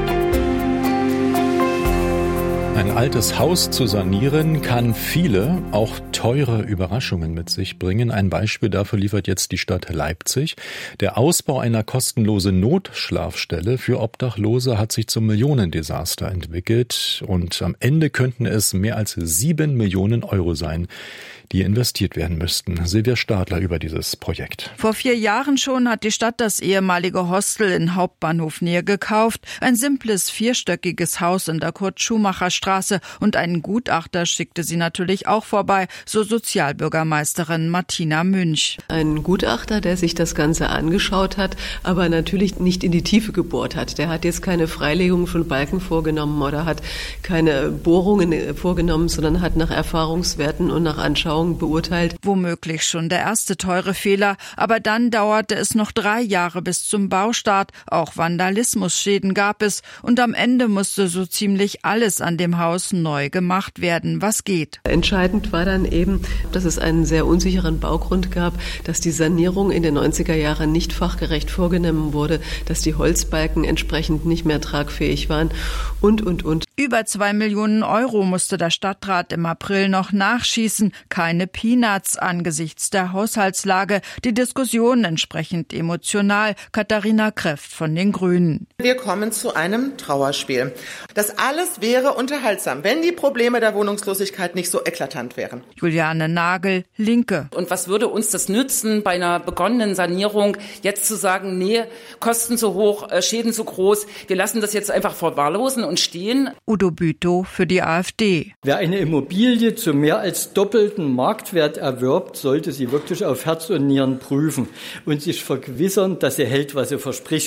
Ein altes Haus zu sanieren kann viele, auch teure Überraschungen mit sich bringen. Ein Beispiel dafür liefert jetzt die Stadt Leipzig. Der Ausbau einer kostenlosen Notschlafstelle für Obdachlose hat sich zum Millionendesaster entwickelt. Und am Ende könnten es mehr als sieben Millionen Euro sein, die investiert werden müssten. Silvia Stadler über dieses Projekt. Vor vier Jahren schon hat die Stadt das ehemalige Hostel in Hauptbahnhofnähe gekauft. Ein simples vierstöckiges Haus in der Kurt-Schumacher-Straße. Und einen Gutachter schickte sie natürlich auch vorbei, so Sozialbürgermeisterin Martina Münch. Ein Gutachter, der sich das Ganze angeschaut hat, aber natürlich nicht in die Tiefe gebohrt hat. Der hat jetzt keine Freilegung von Balken vorgenommen oder hat keine Bohrungen vorgenommen, sondern hat nach Erfahrungswerten und nach Anschauungen beurteilt. Womöglich schon der erste teure Fehler, aber dann dauerte es noch drei Jahre bis zum Baustart. Auch Vandalismusschäden gab es und am Ende musste so ziemlich alles an dem Haus neu gemacht werden, was geht. Entscheidend war dann eben, dass es einen sehr unsicheren Baugrund gab, dass die Sanierung in den neunziger Jahren nicht fachgerecht vorgenommen wurde, dass die Holzbalken entsprechend nicht mehr tragfähig waren und, und, und. Über zwei Millionen Euro musste der Stadtrat im April noch nachschießen. Keine Peanuts angesichts der Haushaltslage. Die Diskussion entsprechend emotional. Katharina Kreft von den Grünen. Wir kommen zu einem Trauerspiel. Das alles wäre unterhaltsam, wenn die Probleme der Wohnungslosigkeit nicht so eklatant wären. Juliane Nagel, Linke. Und was würde uns das nützen, bei einer begonnenen Sanierung jetzt zu sagen, nee, Kosten zu hoch, Schäden zu groß, wir lassen das jetzt einfach verwahrlosen und stehen? Udo Bütow für die AfD. Wer eine Immobilie zu mehr als doppelten Marktwert erwirbt, sollte sie wirklich auf Herz und Nieren prüfen und sich vergewissern, dass sie hält, was sie verspricht.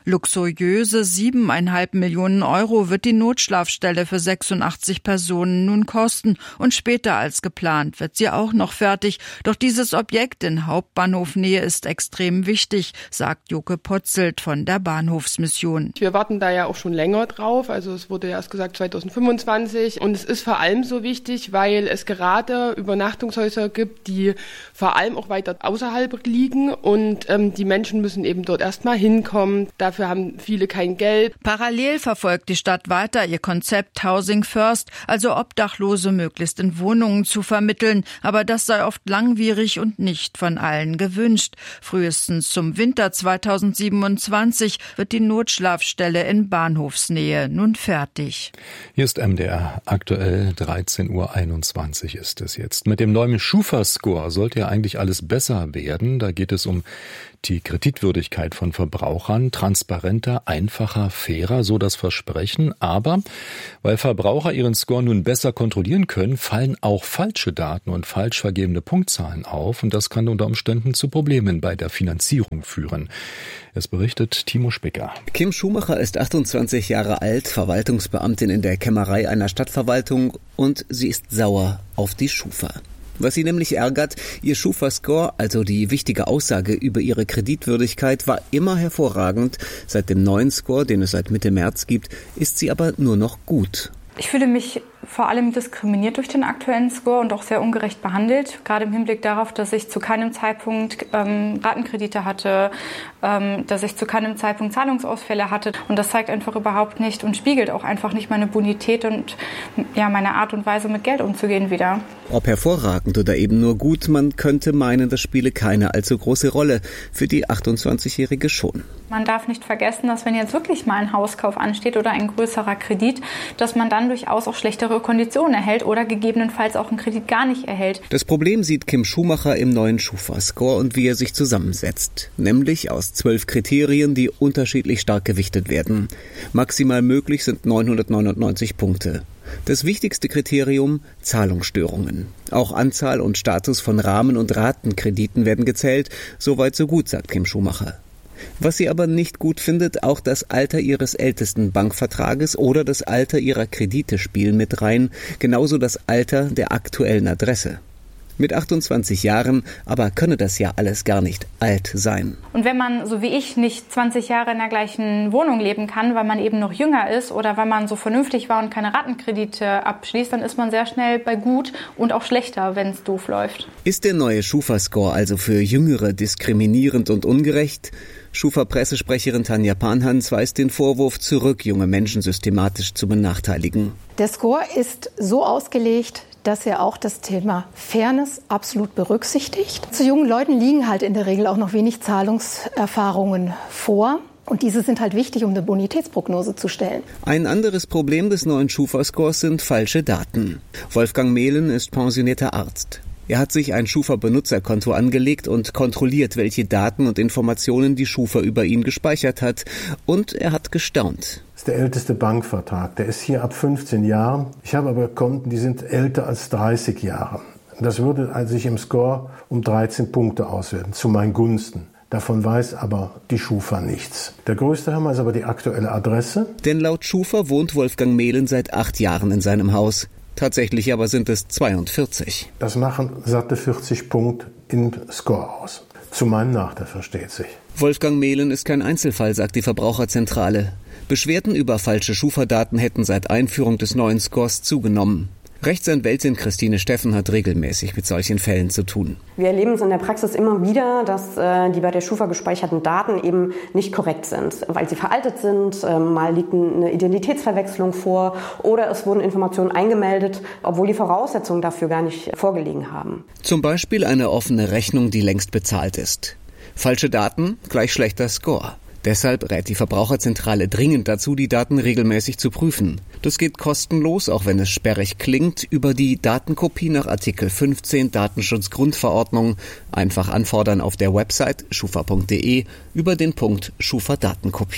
Luxuriöse siebeneinhalb Millionen Euro wird die Notschlafstelle für sechsundachtzig Personen nun kosten und später als geplant wird sie auch noch fertig. Doch dieses Objekt in Hauptbahnhofnähe ist extrem wichtig, sagt Joke Potzelt von der Bahnhofsmission. Wir warten da ja auch schon länger drauf, also es wurde ja erst gesagt zweitausendfünfundzwanzig und es ist vor allem so wichtig, weil es gerade Übernachtungshäuser gibt, die vor allem auch weiter außerhalb liegen und ähm, die Menschen müssen eben dort erstmal hinkommen. Dafür haben viele kein Geld. Parallel verfolgt die Stadt weiter ihr Konzept Housing First, also Obdachlose möglichst in Wohnungen zu vermitteln. Aber das sei oft langwierig und nicht von allen gewünscht. Frühestens zum Winter zweitausendsiebenundzwanzig wird die Notschlafstelle in Bahnhofsnähe nun fertig. Hier ist M D R, aktuell dreizehn Uhr einundzwanzig ist es jetzt. Mit dem neuen Schufa-Score sollte ja eigentlich alles besser werden. Da geht es um die Kreditwürdigkeit von Verbrauchern, transparenter, einfacher, fairer, so das Versprechen. Aber weil Verbraucher ihren Score nun besser kontrollieren können, fallen auch falsche Daten und falsch vergebene Punktzahlen auf. Und das kann unter Umständen zu Problemen bei der Finanzierung führen. Es berichtet Timo Spicker. Kim Schumacher ist achtundzwanzig Jahre alt, Verwaltungsbeamtin in der Kämmerei einer Stadtverwaltung und sie ist sauer auf die Schufa. Was sie nämlich ärgert, ihr Schufa-Score, also die wichtige Aussage über ihre Kreditwürdigkeit, war immer hervorragend. Seit dem neuen Score, den es seit Mitte März gibt, ist sie aber nur noch gut. Ich fühle mich vor allem diskriminiert durch den aktuellen Score und auch sehr ungerecht behandelt, gerade im Hinblick darauf, dass ich zu keinem Zeitpunkt ähm, Ratenkredite hatte, ähm, dass ich zu keinem Zeitpunkt Zahlungsausfälle hatte. Und das zeigt einfach überhaupt nicht und spiegelt auch einfach nicht meine Bonität und ja, meine Art und Weise, mit Geld umzugehen wieder. Ob hervorragend oder eben nur gut, man könnte meinen, das spiele keine allzu große Rolle. Für die achtundzwanzigjährige schon. Man darf nicht vergessen, dass wenn jetzt wirklich mal ein Hauskauf ansteht oder ein größerer Kredit, dass man dann durchaus auch schlechtere Konditionen erhält oder gegebenenfalls auch einen Kredit gar nicht erhält. Das Problem sieht Kim Schumacher im neuen Schufa-Score und wie er sich zusammensetzt. Nämlich aus zwölf Kriterien, die unterschiedlich stark gewichtet werden. Maximal möglich sind neunhundertneunundneunzig Punkte. Das wichtigste Kriterium: Zahlungsstörungen. Auch Anzahl und Status von Rahmen- und Ratenkrediten werden gezählt. Soweit so gut, sagt Kim Schumacher. Was sie aber nicht gut findet, auch das Alter ihres ältesten Bankvertrages oder das Alter ihrer Kredite spielen mit rein, genauso das Alter der aktuellen Adresse. Mit achtundzwanzig Jahren aber könne das ja alles gar nicht alt sein. Und wenn man, so wie ich, nicht zwanzig Jahre in der gleichen Wohnung leben kann, weil man eben noch jünger ist oder weil man so vernünftig war und keine Ratenkredite abschließt, dann ist man sehr schnell bei gut und auch schlechter, wenn es doof läuft. Ist der neue Schufa-Score also für Jüngere diskriminierend und ungerecht? Schufa-Pressesprecherin Tanja Panhans weist den Vorwurf zurück, junge Menschen systematisch zu benachteiligen. Der Score ist so ausgelegt, dass er auch das Thema Fairness absolut berücksichtigt. Zu jungen Leuten liegen halt in der Regel auch noch wenig Zahlungserfahrungen vor. Und diese sind halt wichtig, um eine Bonitätsprognose zu stellen. Ein anderes Problem des neuen Schufa-Scores sind falsche Daten. Wolfgang Mehlen ist pensionierter Arzt. Er hat sich ein Schufa-Benutzerkonto angelegt und kontrolliert, welche Daten und Informationen die Schufa über ihn gespeichert hat. Und er hat gestaunt. Das ist der älteste Bankvertrag. Der ist hier ab fünfzehn Jahren. Ich habe aber Konten, die sind älter als dreißig Jahre. Das würde also sich im Score um dreizehn Punkte auswerten, zu meinen Gunsten. Davon weiß aber die Schufa nichts. Der größte Hammer ist aber die aktuelle Adresse. Denn laut Schufa wohnt Wolfgang Mehlen seit acht Jahren in seinem Haus. Tatsächlich aber sind es zweiundvierzig. Das machen satte vierzig Punkte im Score aus. Zu meinem Nachteil, versteht sich. Wolfgang Mehlen ist kein Einzelfall, sagt die Verbraucherzentrale. Beschwerden über falsche Schufa-Daten hätten seit Einführung des neuen Scores zugenommen. Rechtsanwältin Christine Steffen hat regelmäßig mit solchen Fällen zu tun. Wir erleben es in der Praxis immer wieder, dass äh, die bei der Schufa gespeicherten Daten eben nicht korrekt sind, weil sie veraltet sind, äh, mal liegt eine Identitätsverwechslung vor oder es wurden Informationen eingemeldet, obwohl die Voraussetzungen dafür gar nicht vorgelegen haben. Zum Beispiel eine offene Rechnung, die längst bezahlt ist. Falsche Daten gleich schlechter Score. Deshalb rät die Verbraucherzentrale dringend dazu, die Daten regelmäßig zu prüfen. Das geht kostenlos, auch wenn es sperrig klingt, über die Datenkopie nach Artikel fünfzehn Datenschutzgrundverordnung. Einfach anfordern auf der Website schufa punkt de über den Punkt Schufa Datenkopie.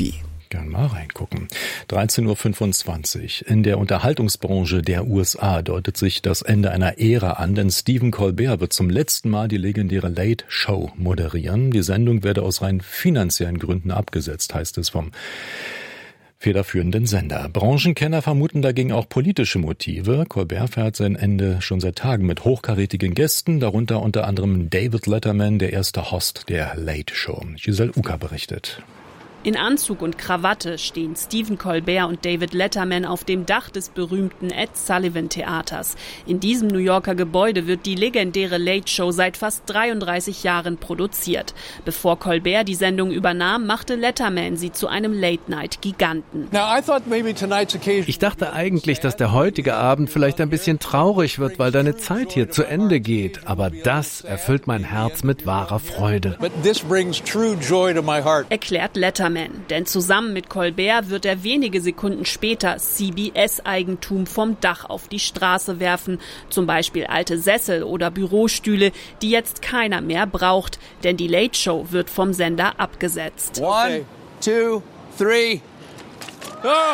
Gern mal reingucken. dreizehn Uhr fünfundzwanzig. In der Unterhaltungsbranche der U S A deutet sich das Ende einer Ära an, denn Stephen Colbert wird zum letzten Mal die legendäre Late Show moderieren. Die Sendung werde aus rein finanziellen Gründen abgesetzt, heißt es vom federführenden Sender. Branchenkenner vermuten dagegen auch politische Motive. Colbert feiert sein Ende schon seit Tagen mit hochkarätigen Gästen, darunter unter anderem David Letterman, der erste Host der Late Show. Giselle Uka berichtet. In Anzug und Krawatte stehen Stephen Colbert und David Letterman auf dem Dach des berühmten Ed Sullivan Theaters. In diesem New Yorker Gebäude wird die legendäre Late Show seit fast dreiunddreißig Jahren produziert. Bevor Colbert die Sendung übernahm, machte Letterman sie zu einem Late-Night-Giganten. Ich dachte eigentlich, dass der heutige Abend vielleicht ein bisschen traurig wird, weil deine Zeit hier zu Ende geht. Aber das erfüllt mein Herz mit wahrer Freude. Erklärt Letterman. Denn zusammen mit Colbert wird er wenige Sekunden später C B S-Eigentum vom Dach auf die Straße werfen. Zum Beispiel alte Sessel oder Bürostühle, die jetzt keiner mehr braucht. Denn die Late Show wird vom Sender abgesetzt. One, two, three. Oh.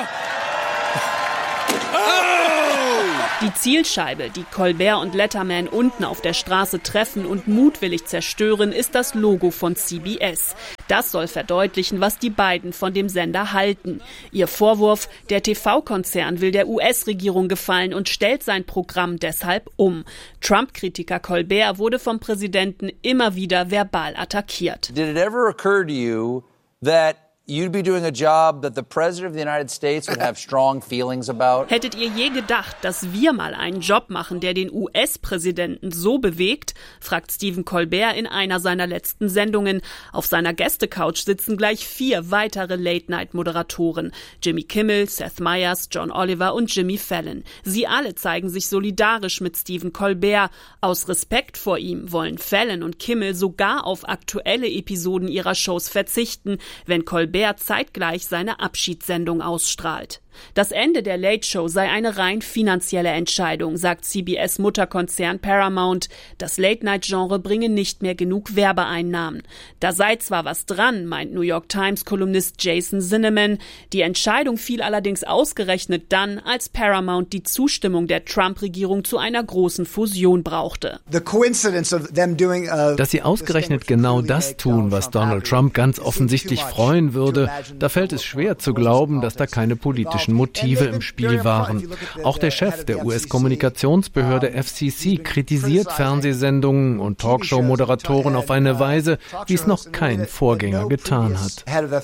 Die Zielscheibe, die Colbert und Letterman unten auf der Straße treffen und mutwillig zerstören, ist das Logo von C B S. Das soll verdeutlichen, was die beiden von dem Sender halten. Ihr Vorwurf, der T V-Konzern will der U S-Regierung gefallen und stellt sein Programm deshalb um. Trump-Kritiker Colbert wurde vom Präsidenten immer wieder verbal attackiert. Did it ever occur to you that you'd be doing a job that the President of the United States would have strong feelings about? Hättet ihr je gedacht, dass wir mal einen Job machen, der den U S-Präsidenten so bewegt? Fragt Stephen Colbert in einer seiner letzten Sendungen. Auf seiner Gästecouch sitzen gleich vier weitere Late-Night-Moderatoren. Jimmy Kimmel, Seth Meyers, John Oliver und Jimmy Fallon. Sie alle zeigen sich solidarisch mit Stephen Colbert. Aus Respekt vor ihm wollen Fallon und Kimmel sogar auf aktuelle Episoden ihrer Shows verzichten, wenn Colbert zeitgleich seine Abschiedssendung ausstrahlt. Das Ende der Late Show sei eine rein finanzielle Entscheidung, sagt C B S-Mutterkonzern Paramount. Das Late-Night-Genre bringe nicht mehr genug Werbeeinnahmen. Da sei zwar was dran, meint New York Times-Kolumnist Jason Zinnemann. Die Entscheidung fiel allerdings ausgerechnet dann, als Paramount die Zustimmung der Trump-Regierung zu einer großen Fusion brauchte. Dass sie ausgerechnet genau das tun, was Donald Trump ganz offensichtlich freuen würde, da fällt es schwer zu glauben, dass da keine politischen Motive im Spiel waren. Auch der Chef der U S-Kommunikationsbehörde F C C kritisiert Fernsehsendungen und Talkshow-Moderatoren auf eine Weise, wie es noch kein Vorgänger getan hat.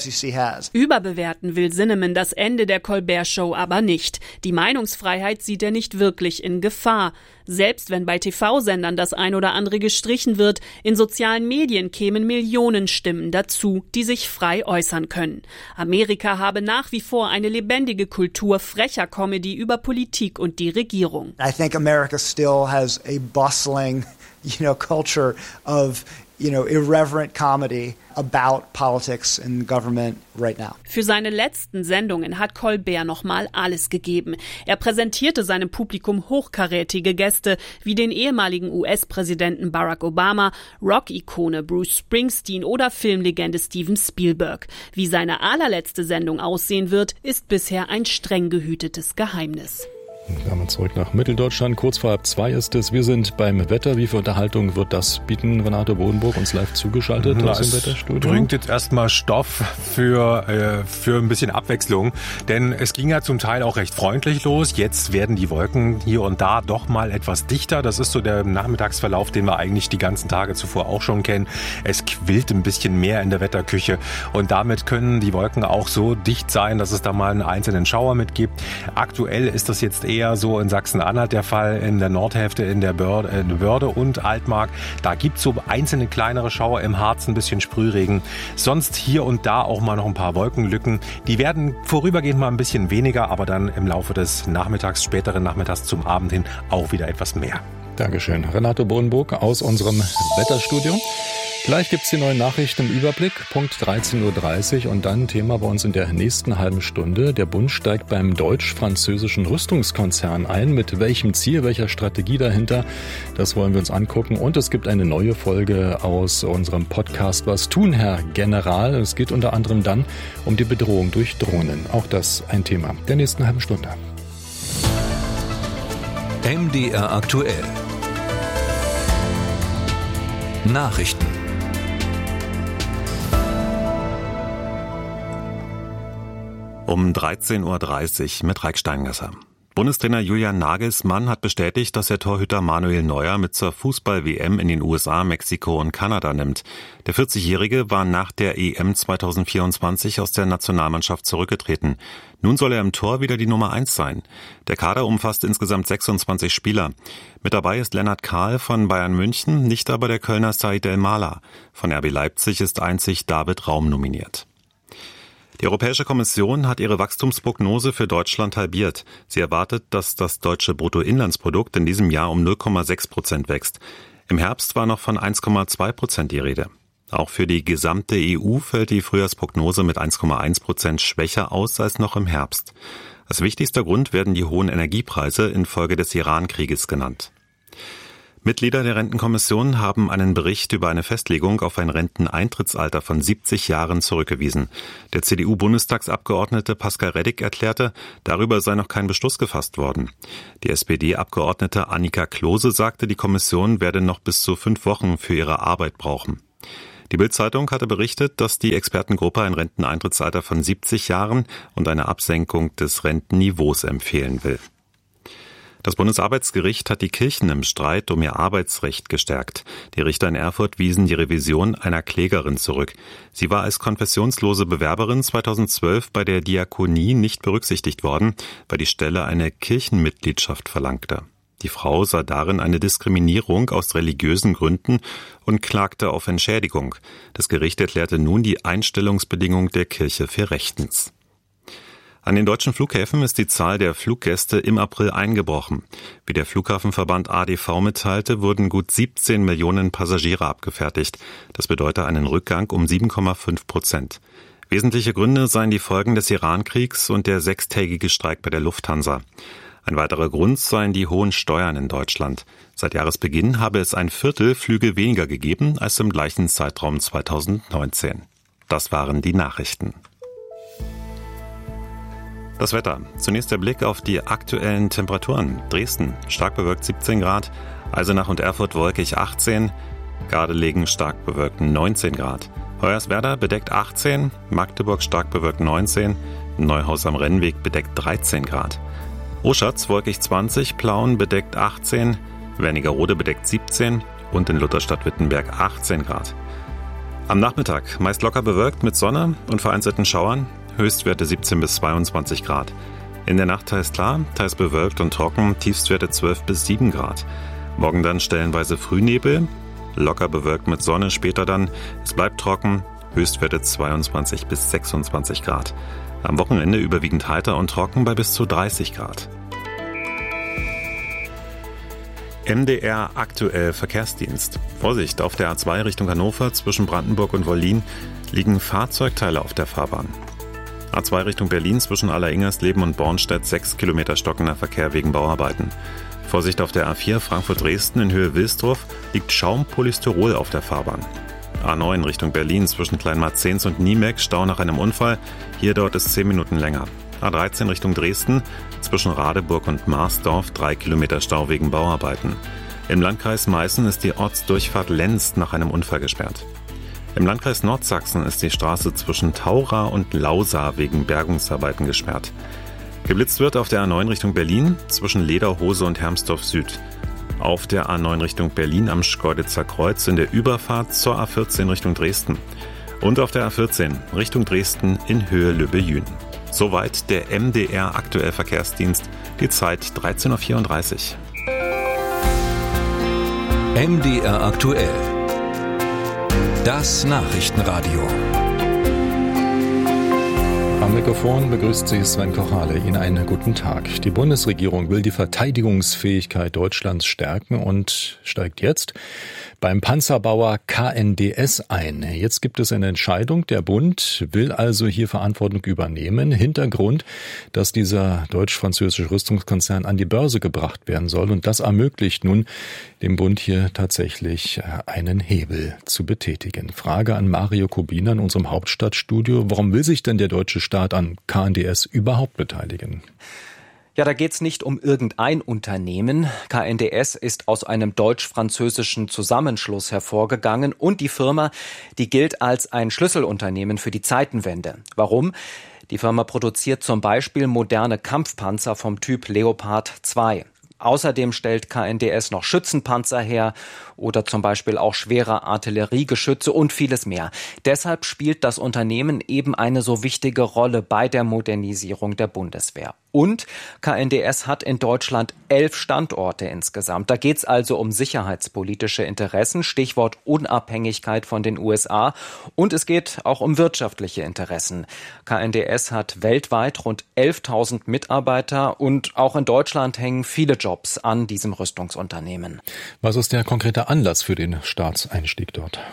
Überbewerten will Zinnemann das Ende der Colbert-Show aber nicht. Die Meinungsfreiheit sieht er nicht wirklich in Gefahr. Selbst wenn bei T V-Sendern das ein oder andere gestrichen wird, in sozialen Medien kämen Millionen Stimmen dazu, die sich frei äußern können. Amerika habe nach wie vor eine lebendige Kultur frecher Comedy über Politik und die Regierung. I think America still has a bustling, you know, culture of you know, irreverent comedy about politics and government right now. Für seine letzten Sendungen hat Colbert nochmal alles gegeben. Er präsentierte seinem Publikum hochkarätige Gäste wie den ehemaligen U S-Präsidenten Barack Obama, Rock-Ikone Bruce Springsteen oder Filmlegende Steven Spielberg. Wie seine allerletzte Sendung aussehen wird, ist bisher ein streng gehütetes Geheimnis. Damit zurück nach Mitteldeutschland. Kurz vor halb zwei ist es. Wir sind beim Wetter. Wie viel Unterhaltung wird das bieten? Renato Bodenburg uns live zugeschaltet Na, aus dem Wetterstudio. Bringt jetzt erstmal Stoff für, äh, für ein bisschen Abwechslung. Denn es ging ja zum Teil auch recht freundlich los. Jetzt werden die Wolken hier und da doch mal etwas dichter. Das ist so der Nachmittagsverlauf, den wir eigentlich die ganzen Tage zuvor auch schon kennen. Es quillt ein bisschen mehr in der Wetterküche. Und damit können die Wolken auch so dicht sein, dass es da mal einen einzelnen Schauer mitgibt. Aktuell ist das jetzt eher so in Sachsen-Anhalt der Fall, in der Nordhälfte, in der Börde, in Börde und Altmark. Da gibt es so einzelne kleinere Schauer, im Harz ein bisschen Sprühregen. Sonst hier und da auch mal noch ein paar Wolkenlücken. Die werden vorübergehend mal ein bisschen weniger, aber dann im Laufe des Nachmittags, späteren Nachmittags zum Abend hin auch wieder etwas mehr. Dankeschön. Renato Bodenburg aus unserem Wetterstudio. Gleich gibt's die neuen Nachrichten im Überblick, Punkt dreizehn Uhr dreißig und dann Thema bei uns in der nächsten halben Stunde. Der Bund steigt beim deutsch-französischen Rüstungskonzern ein. Mit welchem Ziel, welcher Strategie dahinter, das wollen wir uns angucken. Und es gibt eine neue Folge aus unserem Podcast Was tun, Herr General? Es geht unter anderem dann um die Bedrohung durch Drohnen. Auch das ein Thema der nächsten halben Stunde. M D R aktuell. Nachrichten. Um dreizehn Uhr dreißig mit Raik Steingasser. Bundestrainer Julian Nagelsmann hat bestätigt, dass er Torhüter Manuel Neuer mit zur Fußball-W M in den U S A, Mexiko und Kanada nimmt. Der vierzigjährige war nach der E M zweitausendvierundzwanzig aus der Nationalmannschaft zurückgetreten. Nun soll er im Tor wieder die Nummer eins sein. Der Kader umfasst insgesamt sechsundzwanzig Spieler. Mit dabei ist Lennart Kahl von Bayern München, nicht aber der Kölner Said El-Mala. Von R B Leipzig ist einzig David Raum nominiert. Die Europäische Kommission hat ihre Wachstumsprognose für Deutschland halbiert. Sie erwartet, dass das deutsche Bruttoinlandsprodukt in diesem Jahr um null Komma sechs Prozent wächst. Im Herbst war noch von eins Komma zwei Prozent die Rede. Auch für die gesamte E U fällt die Frühjahrsprognose mit eins Komma eins Prozent schwächer aus als noch im Herbst. Als wichtigster Grund werden die hohen Energiepreise infolge des Iran-Krieges genannt. Mitglieder der Rentenkommission haben einen Bericht über eine Festlegung auf ein Renteneintrittsalter von siebzig Jahren zurückgewiesen. Der C D U-Bundestagsabgeordnete Pascal Reddick erklärte, darüber sei noch kein Beschluss gefasst worden. Die S P D-Abgeordnete Annika Klose sagte, die Kommission werde noch bis zu fünf Wochen für ihre Arbeit brauchen. Die Bild-Zeitung hatte berichtet, dass die Expertengruppe ein Renteneintrittsalter von siebzig Jahren und eine Absenkung des Rentenniveaus empfehlen will. Das Bundesarbeitsgericht hat die Kirchen im Streit um ihr Arbeitsrecht gestärkt. Die Richter in Erfurt wiesen die Revision einer Klägerin zurück. Sie war als konfessionslose Bewerberin zweitausendzwölf bei der Diakonie nicht berücksichtigt worden, weil die Stelle eine Kirchenmitgliedschaft verlangte. Die Frau sah darin eine Diskriminierung aus religiösen Gründen und klagte auf Entschädigung. Das Gericht erklärte nun die Einstellungsbedingung der Kirche für rechtens. An den deutschen Flughäfen ist die Zahl der Fluggäste im April eingebrochen. Wie der Flughafenverband A D V mitteilte, wurden gut siebzehn Millionen Passagiere abgefertigt. Das bedeutet einen Rückgang um sieben Komma fünf Prozent. Wesentliche Gründe seien die Folgen des Iran-Kriegs und der sechstägige Streik bei der Lufthansa. Ein weiterer Grund seien die hohen Steuern in Deutschland. Seit Jahresbeginn habe es ein Viertel Flüge weniger gegeben als im gleichen Zeitraum zweitausendneunzehn. Das waren die Nachrichten. Das Wetter. Zunächst der Blick auf die aktuellen Temperaturen. Dresden stark bewölkt siebzehn Grad, Eisenach und Erfurt wolkig achtzehn, Gardelegen stark bewölkt neunzehn Grad, Hoyerswerda bedeckt achtzehn, Magdeburg stark bewölkt neunzehn, Neuhaus am Rennweg bedeckt dreizehn Grad, Oschatz wolkig zwanzig, Plauen bedeckt achtzehn, Wernigerode bedeckt siebzehn und in Lutherstadt-Wittenberg achtzehn Grad. Am Nachmittag meist locker bewölkt mit Sonne und vereinzelten Schauern. Höchstwerte siebzehn bis zweiundzwanzig Grad. In der Nacht teils klar, teils bewölkt und trocken, Tiefstwerte zwölf bis sieben Grad. Morgen dann stellenweise Frühnebel, locker bewölkt mit Sonne, später dann, es bleibt trocken, Höchstwerte zweiundzwanzig bis sechsundzwanzig Grad. Am Wochenende überwiegend heiter und trocken bei bis zu dreißig Grad. M D R aktuell Verkehrsdienst. Vorsicht, auf der A zwei Richtung Hannover zwischen Brandenburg und Wollin liegen Fahrzeugteile auf der Fahrbahn. A zwei Richtung Berlin zwischen Alleringers-Leben und Bornstedt sechs Kilometer stockender Verkehr wegen Bauarbeiten. Vorsicht auf der A vier Frankfurt-Dresden in Höhe Wilsdorf liegt Schaumpolystyrol auf der Fahrbahn. A neun Richtung Berlin zwischen Kleinmarzens und Niemek Stau nach einem Unfall. Hier dauert es zehn Minuten länger. A dreizehn Richtung Dresden zwischen Radeburg und Marsdorf drei Kilometer Stau wegen Bauarbeiten. Im Landkreis Meißen ist die Ortsdurchfahrt Lenz nach einem Unfall gesperrt. Im Landkreis Nordsachsen ist die Straße zwischen Taura und Lausa wegen Bergungsarbeiten gesperrt. Geblitzt wird auf der A neun Richtung Berlin zwischen Lederhose und Hermsdorf Süd. Auf der A neun Richtung Berlin am Schkeuditzer Kreuz in der Überfahrt zur A vierzehn Richtung Dresden. Und auf der A vierzehn Richtung Dresden in Höhe Lübbe-Jühn. Soweit der M D R aktuell Verkehrsdienst. Die Zeit dreizehn Uhr vierunddreißig. M D R aktuell. Das Nachrichtenradio. Am Mikrofon begrüßt Sie Sven Kochale. Ihnen einen guten Tag. Die Bundesregierung will die Verteidigungsfähigkeit Deutschlands stärken und steigt jetzt beim Panzerbauer K N D S ein. Jetzt gibt es eine Entscheidung. Der Bund will also hier Verantwortung übernehmen. Hintergrund, dass dieser deutsch-französische Rüstungskonzern an die Börse gebracht werden soll. Und das ermöglicht nun dem Bund hier tatsächlich einen Hebel zu betätigen. Frage an Mario Kubina in unserem Hauptstadtstudio. Warum will sich denn der deutsche Staat an K N D S überhaupt beteiligen? Ja, da geht's nicht um irgendein Unternehmen. K N D S ist aus einem deutsch-französischen Zusammenschluss hervorgegangen und die Firma, die gilt als ein Schlüsselunternehmen für die Zeitenwende. Warum? Die Firma produziert zum Beispiel moderne Kampfpanzer vom Typ Leopard zwei. Außerdem stellt K N D S noch Schützenpanzer her oder zum Beispiel auch schwere Artilleriegeschütze und vieles mehr. Deshalb spielt das Unternehmen eben eine so wichtige Rolle bei der Modernisierung der Bundeswehr. Und K N D S hat in Deutschland elf Standorte insgesamt. Da geht's also um sicherheitspolitische Interessen, Stichwort Unabhängigkeit von den U S A. Und es geht auch um wirtschaftliche Interessen. K N D S hat weltweit rund elftausend Mitarbeiter und auch in Deutschland hängen viele Jobs an diesem Rüstungsunternehmen. Was ist der konkrete Anlass für den Staatseinstieg dort?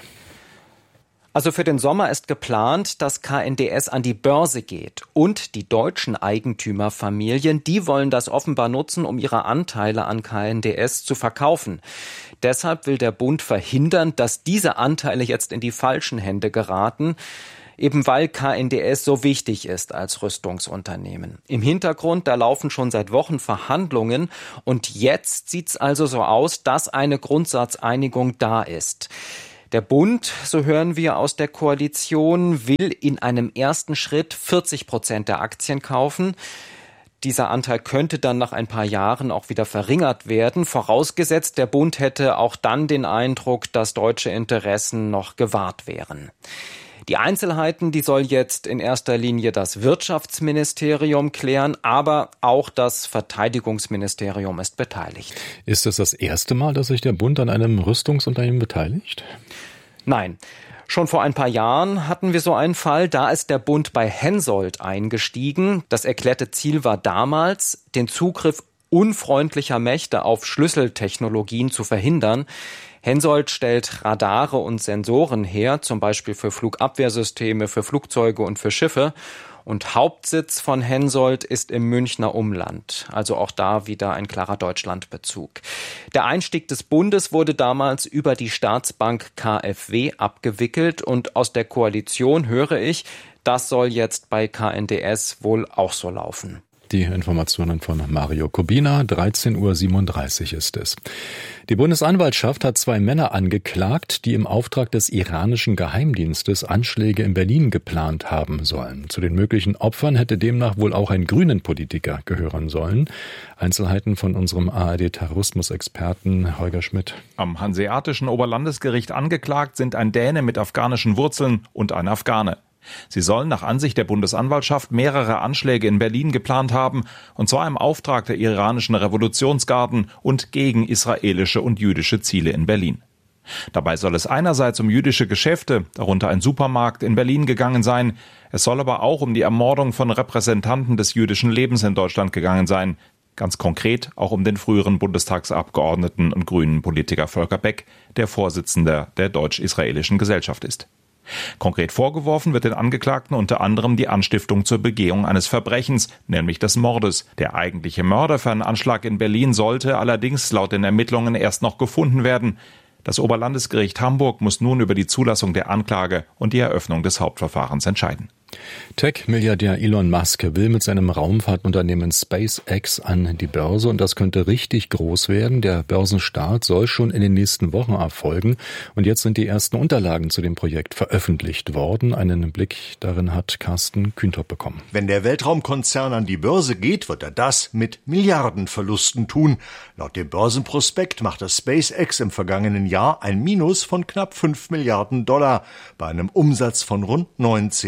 Also für den Sommer ist geplant, dass K N D S an die Börse geht. Und die deutschen Eigentümerfamilien, die wollen das offenbar nutzen, um ihre Anteile an K N D S zu verkaufen. Deshalb will der Bund verhindern, dass diese Anteile jetzt in die falschen Hände geraten, eben weil K N D S so wichtig ist als Rüstungsunternehmen. Im Hintergrund, da laufen schon seit Wochen Verhandlungen und jetzt sieht's also so aus, dass eine Grundsatzeinigung da ist. Der Bund, so hören wir aus der Koalition, will in einem ersten Schritt vierzig Prozent der Aktien kaufen. Dieser Anteil könnte dann nach ein paar Jahren auch wieder verringert werden, vorausgesetzt, der Bund hätte auch dann den Eindruck, dass deutsche Interessen noch gewahrt wären. Die Einzelheiten, die soll jetzt in erster Linie das Wirtschaftsministerium klären, aber auch das Verteidigungsministerium ist beteiligt. Ist es das erste Mal, dass sich der Bund an einem Rüstungsunternehmen beteiligt? Nein. Schon vor ein paar Jahren hatten wir so einen Fall, da ist der Bund bei Hensoldt eingestiegen. Das erklärte Ziel war damals, den Zugriff unfreundlicher Mächte auf Schlüsseltechnologien zu verhindern. Hensoldt stellt Radare und Sensoren her, zum Beispiel für Flugabwehrsysteme, für Flugzeuge und für Schiffe. Und Hauptsitz von Hensoldt ist im Münchner Umland. Also auch da wieder ein klarer Deutschlandbezug. Der Einstieg des Bundes wurde damals über die Staatsbank K f W abgewickelt. Und aus der Koalition höre ich, das soll jetzt bei K N D S wohl auch so laufen. Die Informationen von Mario Kubina, dreizehn Uhr siebenunddreißig ist es. Die Bundesanwaltschaft hat zwei Männer angeklagt, die im Auftrag des iranischen Geheimdienstes Anschläge in Berlin geplant haben sollen. Zu den möglichen Opfern hätte demnach wohl auch ein Grünen-Politiker gehören sollen. Einzelheiten von unserem A R D-Terrorismusexperten Holger Schmidt. Am Hanseatischen Oberlandesgericht angeklagt sind ein Däne mit afghanischen Wurzeln und ein Afghane. Sie sollen nach Ansicht der Bundesanwaltschaft mehrere Anschläge in Berlin geplant haben, und zwar im Auftrag der iranischen Revolutionsgarden und gegen israelische und jüdische Ziele in Berlin. Dabei soll es einerseits um jüdische Geschäfte, darunter ein Supermarkt, in Berlin gegangen sein. Es soll aber auch um die Ermordung von Repräsentanten des jüdischen Lebens in Deutschland gegangen sein. Ganz konkret auch um den früheren Bundestagsabgeordneten und grünen Politiker Volker Beck, der Vorsitzender der Deutsch-Israelischen Gesellschaft ist. Konkret vorgeworfen wird den Angeklagten unter anderem die Anstiftung zur Begehung eines Verbrechens, nämlich des Mordes. Der eigentliche Mörder für einen Anschlag in Berlin sollte allerdings laut den Ermittlungen erst noch gefunden werden. Das Oberlandesgericht Hamburg muss nun über die Zulassung der Anklage und die Eröffnung des Hauptverfahrens entscheiden. Tech-Milliardär Elon Musk will mit seinem Raumfahrtunternehmen SpaceX an die Börse und das könnte richtig groß werden. Der Börsenstart soll schon in den nächsten Wochen erfolgen und jetzt sind die ersten Unterlagen zu dem Projekt veröffentlicht worden. Einen Blick darin hat Carsten Kühntop bekommen. Wenn der Weltraumkonzern an die Börse geht, wird er das mit Milliardenverlusten tun. Laut dem Börsenprospekt machte SpaceX im vergangenen Jahr ein Minus von knapp fünf Milliarden Dollar bei einem Umsatz von rund neunzehn Milliarden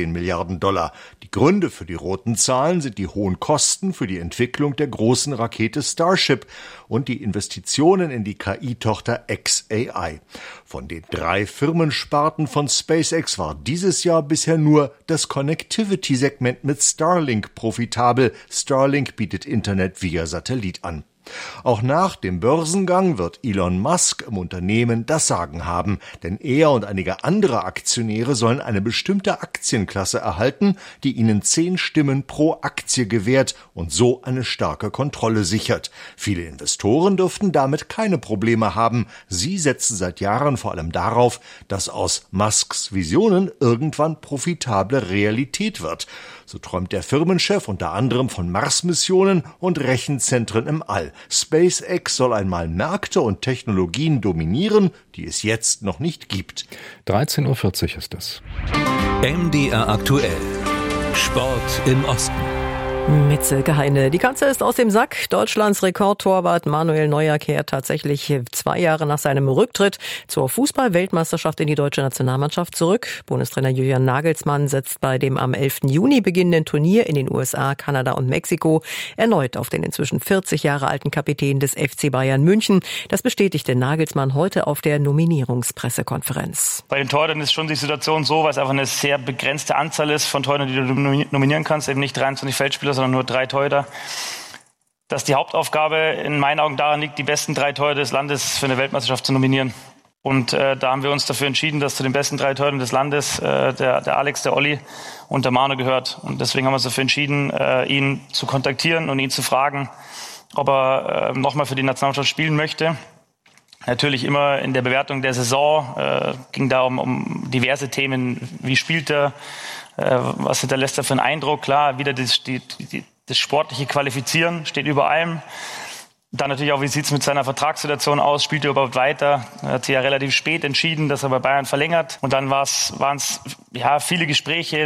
Milliarden Dollar. Die Gründe für die roten Zahlen sind die hohen Kosten für die Entwicklung der großen Rakete Starship und die Investitionen in die K I-Tochter X A I. Von den drei Firmensparten von SpaceX war dieses Jahr bisher nur das Connectivity-Segment mit Starlink profitabel. Starlink bietet Internet via Satellit an. Auch nach dem Börsengang wird Elon Musk im Unternehmen das Sagen haben, denn er und einige andere Aktionäre sollen eine bestimmte Aktienklasse erhalten, die ihnen zehn Stimmen pro Aktie gewährt und so eine starke Kontrolle sichert. Viele Investoren dürften damit keine Probleme haben. Sie setzen seit Jahren vor allem darauf, dass aus Musks Visionen irgendwann profitable Realität wird. So träumt der Firmenchef unter anderem von Mars-Missionen und Rechenzentren im All. SpaceX soll einmal Märkte und Technologien dominieren, die es jetzt noch nicht gibt. dreizehn Uhr vierzig ist es. M D R aktuell. Sport im Osten. Mit Silke Heine. Die Katze ist aus dem Sack. Deutschlands Rekordtorwart Manuel Neuer kehrt tatsächlich zwei Jahre nach seinem Rücktritt zur Fußball-Weltmeisterschaft in die deutsche Nationalmannschaft zurück. Bundestrainer Julian Nagelsmann setzt bei dem am elften Juni beginnenden Turnier in den U S A, Kanada und Mexiko erneut auf den inzwischen vierzig Jahre alten Kapitän des F C Bayern München. Das bestätigte Nagelsmann heute auf der Nominierungspressekonferenz. Bei den Torhütern ist schon die Situation so, weil es einfach eine sehr begrenzte Anzahl ist von Torhütern, die du nominieren kannst, eben nicht dreiundzwanzig Feldspieler, sondern nur drei Torhüter, dass die Hauptaufgabe in meinen Augen daran liegt, die besten drei Torhüter des Landes für eine Weltmeisterschaft zu nominieren. Und äh, da haben wir uns dafür entschieden, dass zu den besten drei Torhütern des Landes äh, der, der Alex, der Olli und der Manu gehört. Und deswegen haben wir uns dafür entschieden, äh, ihn zu kontaktieren und ihn zu fragen, ob er äh, nochmal für die Nationalmannschaft spielen möchte. Natürlich immer in der Bewertung der Saison äh, ging da um, um diverse Themen. Wie spielt er? Äh, was hinterlässt er für einen Eindruck? Klar, wieder das, die, die, das sportliche Qualifizieren steht über allem. Dann natürlich auch, wie sieht es mit seiner Vertragssituation aus? Spielt er überhaupt weiter? Er hat sich ja relativ spät entschieden, dass er bei Bayern verlängert. Und dann waren es ja viele Gespräche